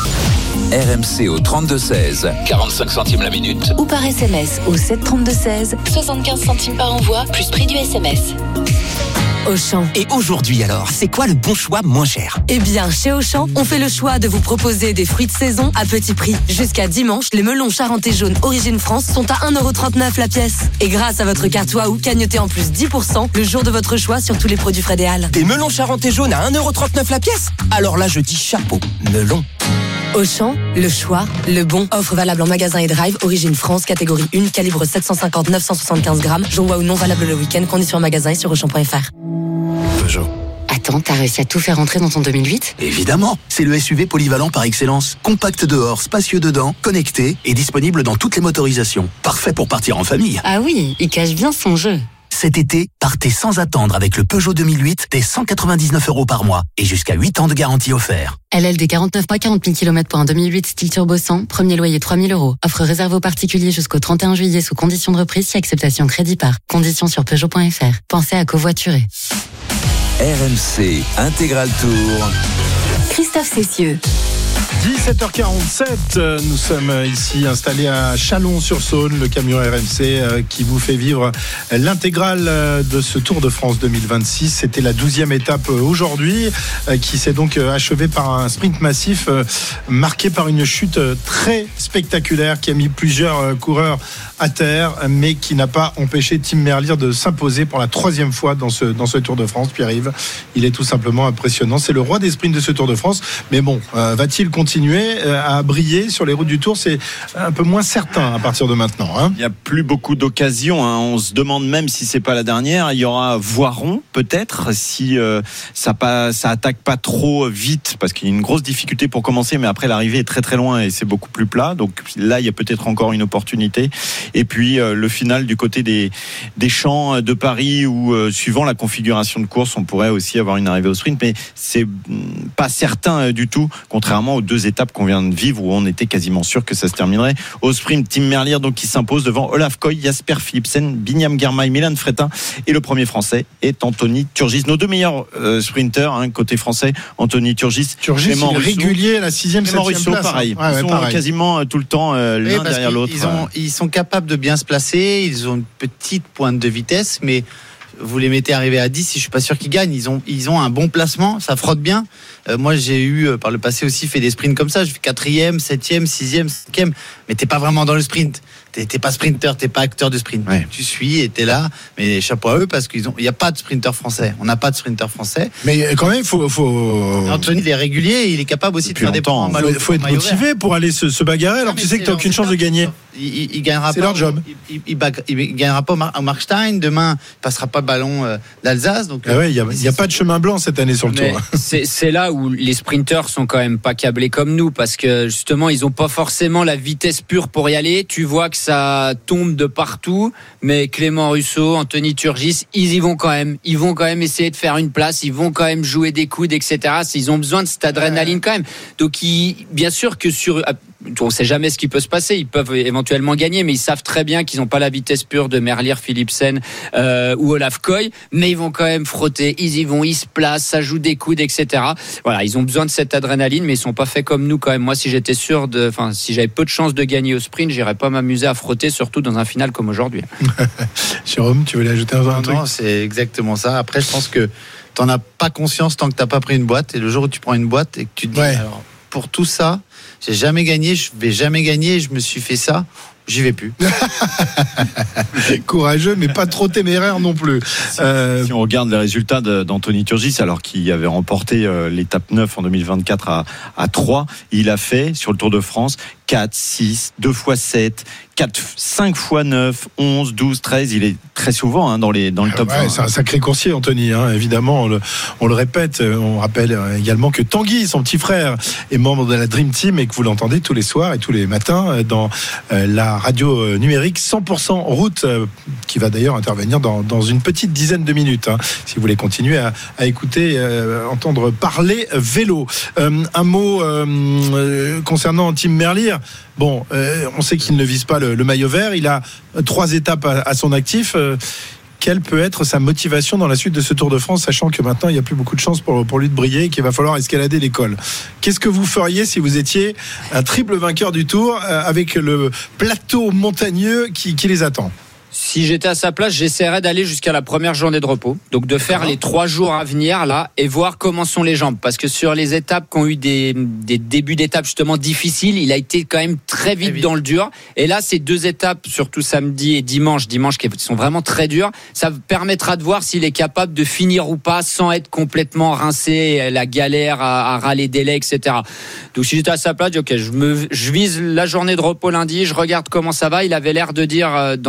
RMC au 32-16, 45 centimes la minute. Ou par SMS au 732-16, 75 centimes par envoi, plus prix du SMS. Auchan. Et aujourd'hui alors, c'est quoi le bon choix moins cher? Eh bien, chez Auchan, on fait le choix de vous proposer des fruits de saison à petit prix. Jusqu'à dimanche, les melons charentais jaunes Origine France sont à 1,39€ la pièce. Et grâce à votre carte Waouh, cagnotez en plus 10% le jour de votre choix sur tous les produits frais des Halles. Des melons charentais jaunes à 1,39€ la pièce? Alors là, je dis chapeau, melon. Auchan, le choix, le bon. Offre valable en magasin et drive, Origine France, catégorie 1, calibre 750-975 grammes. Jour Waouh non valable le week-end, conditions en magasin et sur Auchan.fr. Peugeot. Attends. Attends, t'as réussi à tout faire rentrer dans ton 2008 ? Évidemment, c'est le SUV polyvalent par excellence. Compact dehors, spacieux dedans, connecté et disponible dans toutes les motorisations. Parfait pour partir en famille. Ah oui, il cache bien son jeu. Cet été, partez sans attendre avec le Peugeot 2008 dès 199 € par mois et jusqu'à 8 ans de garantie offert. LLD 49 mois, 40 000 km pour un 2008 style turbo 100, premier loyer 3 000 €. Offre réservée aux particuliers jusqu'au 31 juillet sous conditions de reprise si acceptation crédit par. Conditions sur Peugeot.fr. Pensez à covoiturer. RMC Intégral Tour. Christophe Cessieux. 17h47, nous sommes ici installés à Chalon-sur-Saône, le camion RMC qui vous fait vivre l'intégrale de ce Tour de France 2026. C'était la 12e étape aujourd'hui qui s'est donc achevée par un sprint massif marqué par une chute très spectaculaire qui a mis plusieurs coureurs à terre, mais qui n'a pas empêché Tim Merlier de s'imposer pour la 3e fois dans ce Tour de France. Pierre-Yves, il est tout simplement impressionnant. C'est le roi des sprints de ce Tour de France. Mais bon, va-t-il continuer à briller sur les routes du Tour? C'est un peu moins certain à partir de maintenant. Hein. Il n'y a plus beaucoup d'occasions. Hein. On se demande même si c'est pas la dernière. Il y aura Voiron peut-être si ça attaque pas trop vite, parce qu'il y a une grosse difficulté pour commencer, mais après l'arrivée est très très loin et c'est beaucoup plus plat. Donc là, il y a peut-être encore une opportunité. Et puis le final du côté des Champs de Paris où suivant la configuration de course, on pourrait aussi avoir une arrivée au sprint, mais c'est pas certain du tout, contrairement aux 2 étapes qu'on vient de vivre où on était quasiment sûr que ça se terminerait au sprint. Tim Merlier donc qui s'impose devant Olaf Koy, Jasper Philipsen, Binyam Girmay, Milan Fretin, et le premier français est Anthony Turgis. Nos 2 meilleurs sprinters côté français, Anthony Turgis, Clément Rousseau, régulier à la 6e, 7e place. Pareil. Ils sont quasiment tout le temps l'un derrière l'autre. Ils sont capables de bien se placer, ils ont une petite pointe de vitesse, mais vous les mettez arriver à 10, je suis pas sûr qu'ils gagnent. Ils ont un bon placement, ça frotte bien. Moi j'ai eu par le passé aussi fait des sprints comme ça, je fais 4e, 7e, 6e, 5e, mais t'es pas vraiment dans le sprint. T'es pas sprinter, t'es pas acteur de sprint. Ouais. Tu suis et t'es là, mais chapeau à eux parce il n'y a pas de sprinter français. On n'a pas de sprinter français. Mais quand même, faut... Anthony, il est régulier, il est capable aussi de faire des points. Il faut être motivé pour aller se bagarrer, alors que tu sais que t'as aucune chance de gagner. Il gagnera c'est pas. Leur job. Il gagnera pas au Markstein. Demain, il passera pas le ballon d'Alsace. Donc il y a pas de chemin blanc cette année sur le Tour. C'est là où les sprinteurs sont quand même pas câblés comme nous, parce que justement ils ont pas forcément la vitesse pure pour y aller. Tu vois que ça tombe de partout, mais Clément Rousseau, Anthony Turgis, ils y vont quand même. Ils vont quand même essayer de faire une place. Ils vont quand même jouer des coudes, etc. Ils ont besoin de cette adrénaline quand même. Donc bien sûr que on ne sait jamais ce qui peut se passer. Ils peuvent éventuellement gagner, mais ils savent très bien qu'ils n'ont pas la vitesse pure de Merlier, Philipsen ou Olaf Koy, mais ils vont quand même frotter. Ils y vont, ils se placent, ça joue des coudes, etc. Voilà, ils ont besoin de cette adrénaline, mais ils sont pas faits comme nous quand même. Moi, si j'avais peu de chances de gagner au sprint, j'irais pas m'amuser à frotter, surtout dans un final comme aujourd'hui. Jérôme, tu voulais ajouter un truc? Non, c'est exactement ça. Après, je pense que t'en as pas conscience tant que t'as pas pris une boîte. Et le jour où tu prends une boîte et que tu te dis, alors, pour tout ça, j'ai jamais gagné, je vais jamais gagner, je me suis fait ça, j'y vais plus. Courageux, mais pas trop téméraire non plus. Si on regarde les résultats d'Anthony Turgis, alors qu'il avait remporté l'étape 9 en 2024 à 3, il a fait sur le Tour de France 4, 6, 2 x 7, 5 x 9, 11, 12, 13. Il est très souvent dans le top 20. C'est un sacré coursier, Anthony, évidemment. On le répète. On rappelle également que Tanguy, son petit frère, est membre de la Dream Team et que vous l'entendez tous les soirs et tous les matins dans la radio numérique 100% route, qui va d'ailleurs intervenir dans une petite dizaine de minutes. Si vous voulez continuer à écouter, entendre parler vélo. Un mot concernant Tim Merlier. Bon, on sait qu'il ne vise pas le maillot vert. Il a 3 étapes à son actif. Quelle peut être sa motivation dans la suite de ce Tour de France, sachant que maintenant il n'y a plus beaucoup de chances pour lui de briller et qu'il va falloir escalader l'école? Qu'est-ce que vous feriez si vous étiez un triple vainqueur du Tour avec le plateau montagneux qui les attend? Si j'étais à sa place, j'essaierais d'aller jusqu'à la première journée de repos. Donc de faire les 3 jours à venir là et voir comment sont les jambes. Parce que sur les étapes qui ont eu des débuts d'étapes justement difficiles, il a été quand même très vite dans le dur. Et là, ces 2 étapes, surtout samedi et dimanche qui sont vraiment très dures, ça permettra de voir s'il est capable de finir ou pas sans être complètement rincé, la galère à râler délai, etc. Donc si j'étais à sa place, je vise la journée de repos lundi, je regarde comment ça va. Il avait l'air de dire dans son interview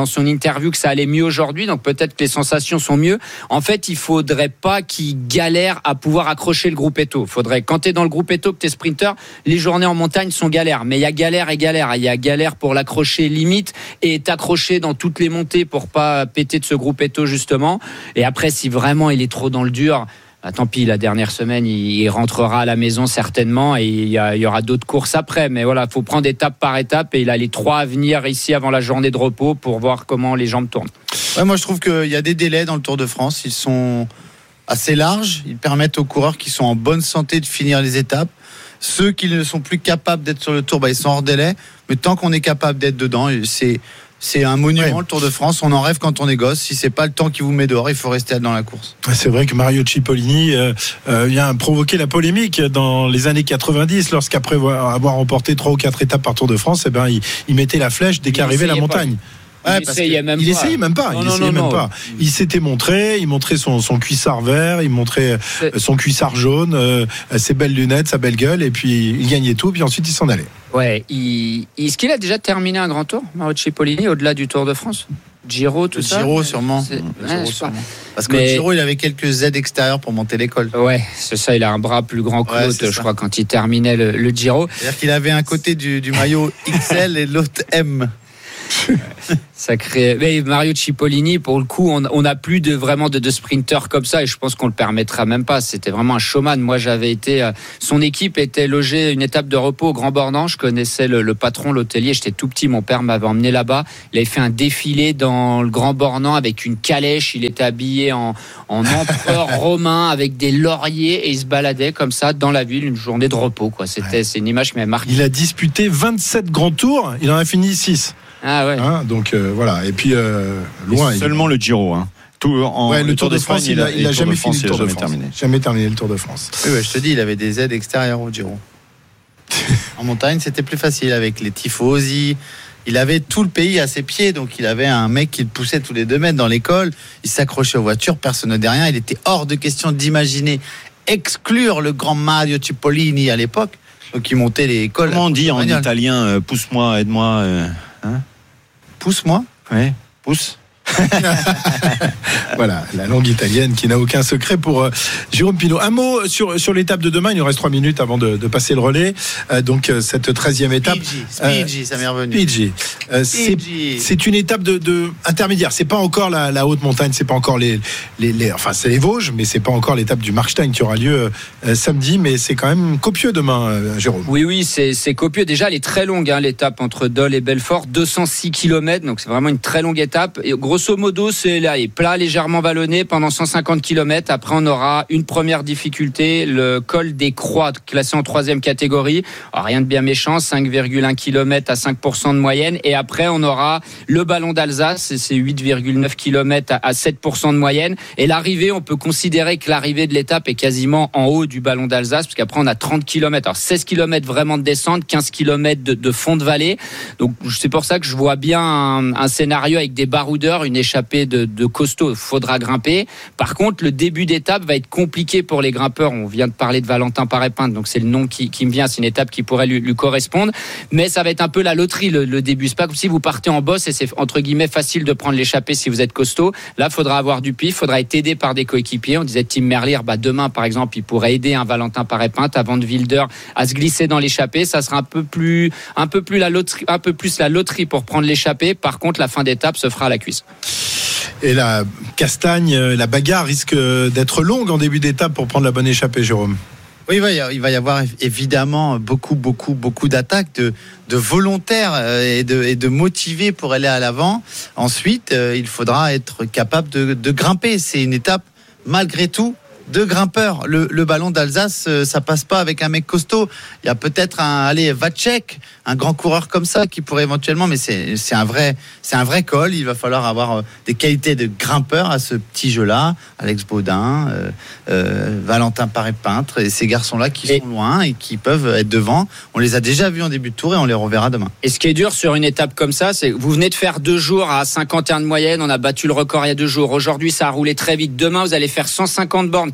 interviews que ça allait mieux aujourd'hui, donc peut-être que les sensations sont mieux. En fait, il faudrait pas qu'ils galèrent à pouvoir accrocher le Gruppetto. Faudrait, quand t'es dans le Gruppetto, que t'es sprinter, les journées en montagne sont galères. Mais il y a galère et galère. Il y a galère pour l'accrocher limite et t'accrocher dans toutes les montées pour pas péter de ce Gruppetto justement. Et après, si vraiment il est trop dans le dur, tant pis, la dernière semaine, il rentrera à la maison certainement et il y aura d'autres courses après. Mais voilà, faut prendre étape par étape et il a les 3 à venir ici avant la journée de repos pour voir comment les jambes tournent. Ouais, moi, je trouve qu'il y a des délais dans le Tour de France. Ils sont assez larges. Ils permettent aux coureurs qui sont en bonne santé de finir les étapes. Ceux qui ne sont plus capables d'être sur le Tour, ils sont hors délai. Mais tant qu'on est capable d'être dedans, c'est un monument, le Tour de France. On en rêve quand on est gosse. Si c'est pas le temps qui vous met dehors, il faut rester dans la course. C'est vrai que Mario Cipollini vient provoquer la polémique dans les années 90, lorsqu'après avoir remporté 3 ou 4 étapes par Tour de France, il mettait la flèche dès qu'arrivait la montagne. Il essayait même pas. Il s'était montré, il montrait son cuissard vert, il montrait son cuissard jaune, ses belles lunettes, sa belle gueule, et puis il gagnait tout, puis ensuite il s'en allait. Ouais, est-ce qu'il a déjà terminé un grand tour, Mario Cipollini, au-delà du Tour de France? Giro, tout ça? Giro, sûrement. Parce que Giro, il avait quelques aides extérieures pour monter l'école. Ouais, c'est ça, il a un bras plus grand que l'autre, je crois, quand il terminait le Giro. C'est-à-dire qu'il avait un côté du maillot XL et l'autre M. Sacré. Mais Mario Cipollini, pour le coup, on n'a plus vraiment de sprinter comme ça, et je pense qu'on le permettra même pas. C'était vraiment un showman. Moi, j'avais été, son équipe était logée une étape de repos au Grand Bornand. Je connaissais le patron, l'hôtelier. J'étais tout petit, mon père m'avait emmené là-bas. Il avait fait un défilé dans le Grand Bornand avec une calèche. Il était habillé en empereur romain avec des lauriers et il se baladait comme ça dans la ville, une journée de repos, quoi. C'est une image qui m'a marqué. Il a disputé 27 grands tours. Il en a fini 6. Ah ouais. Donc voilà. Et puis loin. Seulement le Giro. Le Tour de France, il a jamais fini le Tour de France. Jamais terminé le Tour de France. Oui, je te dis, il avait des aides extérieures au Giro. En montagne, c'était plus facile avec les tifosi. Il avait tout le pays à ses pieds, donc il avait un mec qui le poussait tous les 2 mètres dans l'école. Il s'accrochait aux voitures, personne derrière. Il était hors de question d'imaginer exclure le grand Mario Cipollini à l'époque. Donc il montait les écoles. Comment on dit en italien pousse-moi, aide-moi Pousse-moi. Oui, pousse. Voilà, la langue italienne qui n'a aucun secret pour Jérôme Pinault. Un mot sur l'étape de demain. Il nous reste 3 minutes avant de passer le relais. Donc cette 13e étape. Speedy, ça m'est revenu. C'est une étape de intermédiaire. C'est pas encore la haute montagne. C'est pas encore enfin c'est les Vosges, mais c'est pas encore l'étape du Markstein qui aura lieu samedi. Mais c'est quand même copieux demain, Jérôme. Oui, c'est copieux. Déjà, elle est très longue, l'étape entre Dole et Belfort, 206 km. Donc c'est vraiment une très longue étape. Et grosso modo, c'est là, plat légèrement vallonné pendant 150 km. Après, on aura une première difficulté, le col des Croix, classé en 3e catégorie. Alors, rien de bien méchant, 5,1 km à 5% de moyenne. Et après, on aura le ballon d'Alsace, c'est 8,9 km à 7% de moyenne. Et l'arrivée, on peut considérer que l'arrivée de l'étape est quasiment en haut du ballon d'Alsace, parce qu'après, on a 30 km. Alors, 16 km vraiment de descente, 15 km de fond de vallée. Donc, c'est pour ça que je vois bien un scénario avec des baroudeurs, une échappée de costaud. Il faudra grimper. Par contre, le début d'étape va être compliqué pour les grimpeurs. On vient de parler de Valentin Paré-Pinte, donc c'est le nom qui me vient. C'est une étape qui pourrait lui correspondre. Mais ça va être un peu la loterie, le début. C'est pas comme si vous partez en bosse et c'est entre guillemets facile de prendre l'échappée si vous êtes costaud. Là, il faudra avoir du pif. Il faudra être aidé par des coéquipiers. On disait Tim Merlier, demain, par exemple, il pourrait aider un Valentin Paré-Pinte avant de Wilder à se glisser dans l'échappée. Ça sera un peu plus la loterie pour prendre l'échappée. Par contre, la fin d'étape se fera à la cuisse. Et la castagne, la bagarre risque d'être longue en début d'étape pour prendre la bonne échappée, Jérôme. Oui, il va y avoir évidemment beaucoup d'attaques, de volontaires et de motivés pour aller à l'avant. Ensuite, il faudra être capable de grimper. C'est une étape, malgré tout, de grimpeurs. Le ballon d'Alsace, ça passe pas avec un mec costaud. Il y a peut-être Vacek, un grand coureur comme ça qui pourrait éventuellement, mais c'est un vrai col. Il va falloir avoir des qualités de grimpeur à ce petit jeu-là. Alex Baudin, Valentin Paré-Pinte et ces garçons-là qui sont loin et qui peuvent être devant. On les a déjà vus en début de tour et on les reverra demain. Et ce qui est dur sur une étape comme ça, c'est que vous venez de faire 2 jours à 51 de moyenne. On a battu le record il y a 2 jours. Aujourd'hui, ça a roulé très vite. Demain, vous allez faire 150 bornes,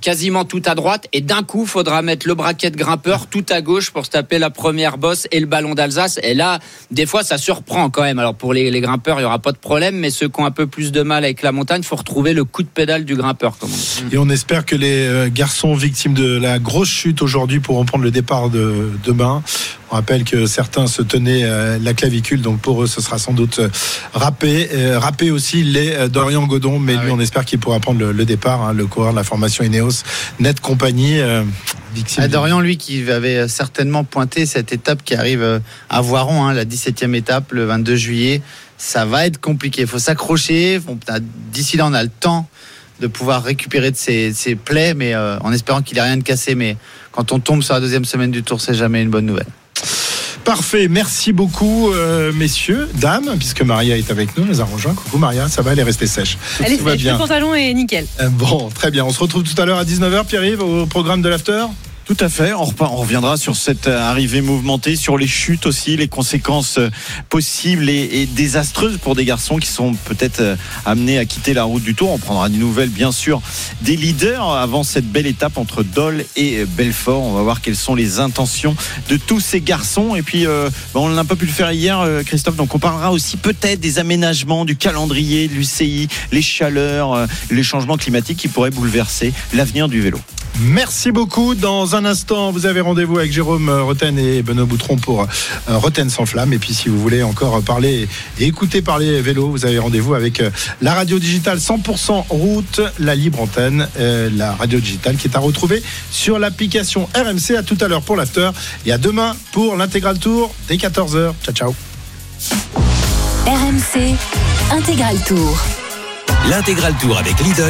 quasiment tout à droite et d'un coup, faudra mettre le braquet de grimpeur tout à gauche pour se taper la première bosse et le ballon d'Alsace. Et là, des fois, ça surprend quand même. Alors pour les grimpeurs, il y aura pas de problème, mais ceux qui ont un peu plus de mal avec la montagne, faut retrouver le coup de pédale du grimpeur, comme on dit. Et on espère que les garçons victimes de la grosse chute aujourd'hui pourront prendre le départ de demain. On rappelle que certains se tenaient la clavicule, donc pour eux ce sera sans doute râpé aussi les Dorian Godon, mais lui on espère qu'il pourra prendre le départ, hein, le coureur de la formation Ineos Net Compagnie. Dorian, lui, qui avait certainement pointé cette étape qui arrive à Voiron, hein, la 17e étape, le 22 juillet. Ça va être compliqué, il faut s'accrocher. D'ici là, on a le temps de pouvoir récupérer de ses plaies, mais en espérant qu'il n'ait rien de cassé. Mais quand on tombe sur la deuxième semaine du Tour, c'est jamais une bonne nouvelle. Parfait, merci beaucoup messieurs, dames, puisque Maria est avec nous, elle nous a rejoint. Coucou Maria, ça va, elle est restée sèche. Elle est sèche, le pantalon est nickel. Bon, très bien, on se retrouve tout à l'heure à 19h, Pierre-Yves, au programme de l'After. Tout à fait, on reviendra sur cette arrivée mouvementée, sur les chutes aussi, les conséquences possibles et désastreuses pour des garçons qui sont peut-être amenés à quitter la route du Tour. On prendra des nouvelles bien sûr des leaders avant cette belle étape entre Dole et Belfort. On va voir quelles sont les intentions de tous ces garçons. Et puis on n'a pas pu le faire hier, Christophe, donc on parlera aussi peut-être des aménagements du calendrier de l'UCI, les chaleurs, les changements climatiques qui pourraient bouleverser l'avenir du vélo. Merci beaucoup. Dans un instant, vous avez rendez-vous avec Jérôme Roten et Benoît Boutron pour Roten sans flamme. Et puis, si vous voulez encore parler et écouter parler vélo, vous avez rendez-vous avec la radio digitale 100% route, la libre antenne, la radio digitale qui est à retrouver sur l'application RMC. À tout à l'heure pour l'after et à demain pour l'intégral tour dès 14h. Ciao, ciao. RMC Intégral Tour. L'intégral tour avec Lidl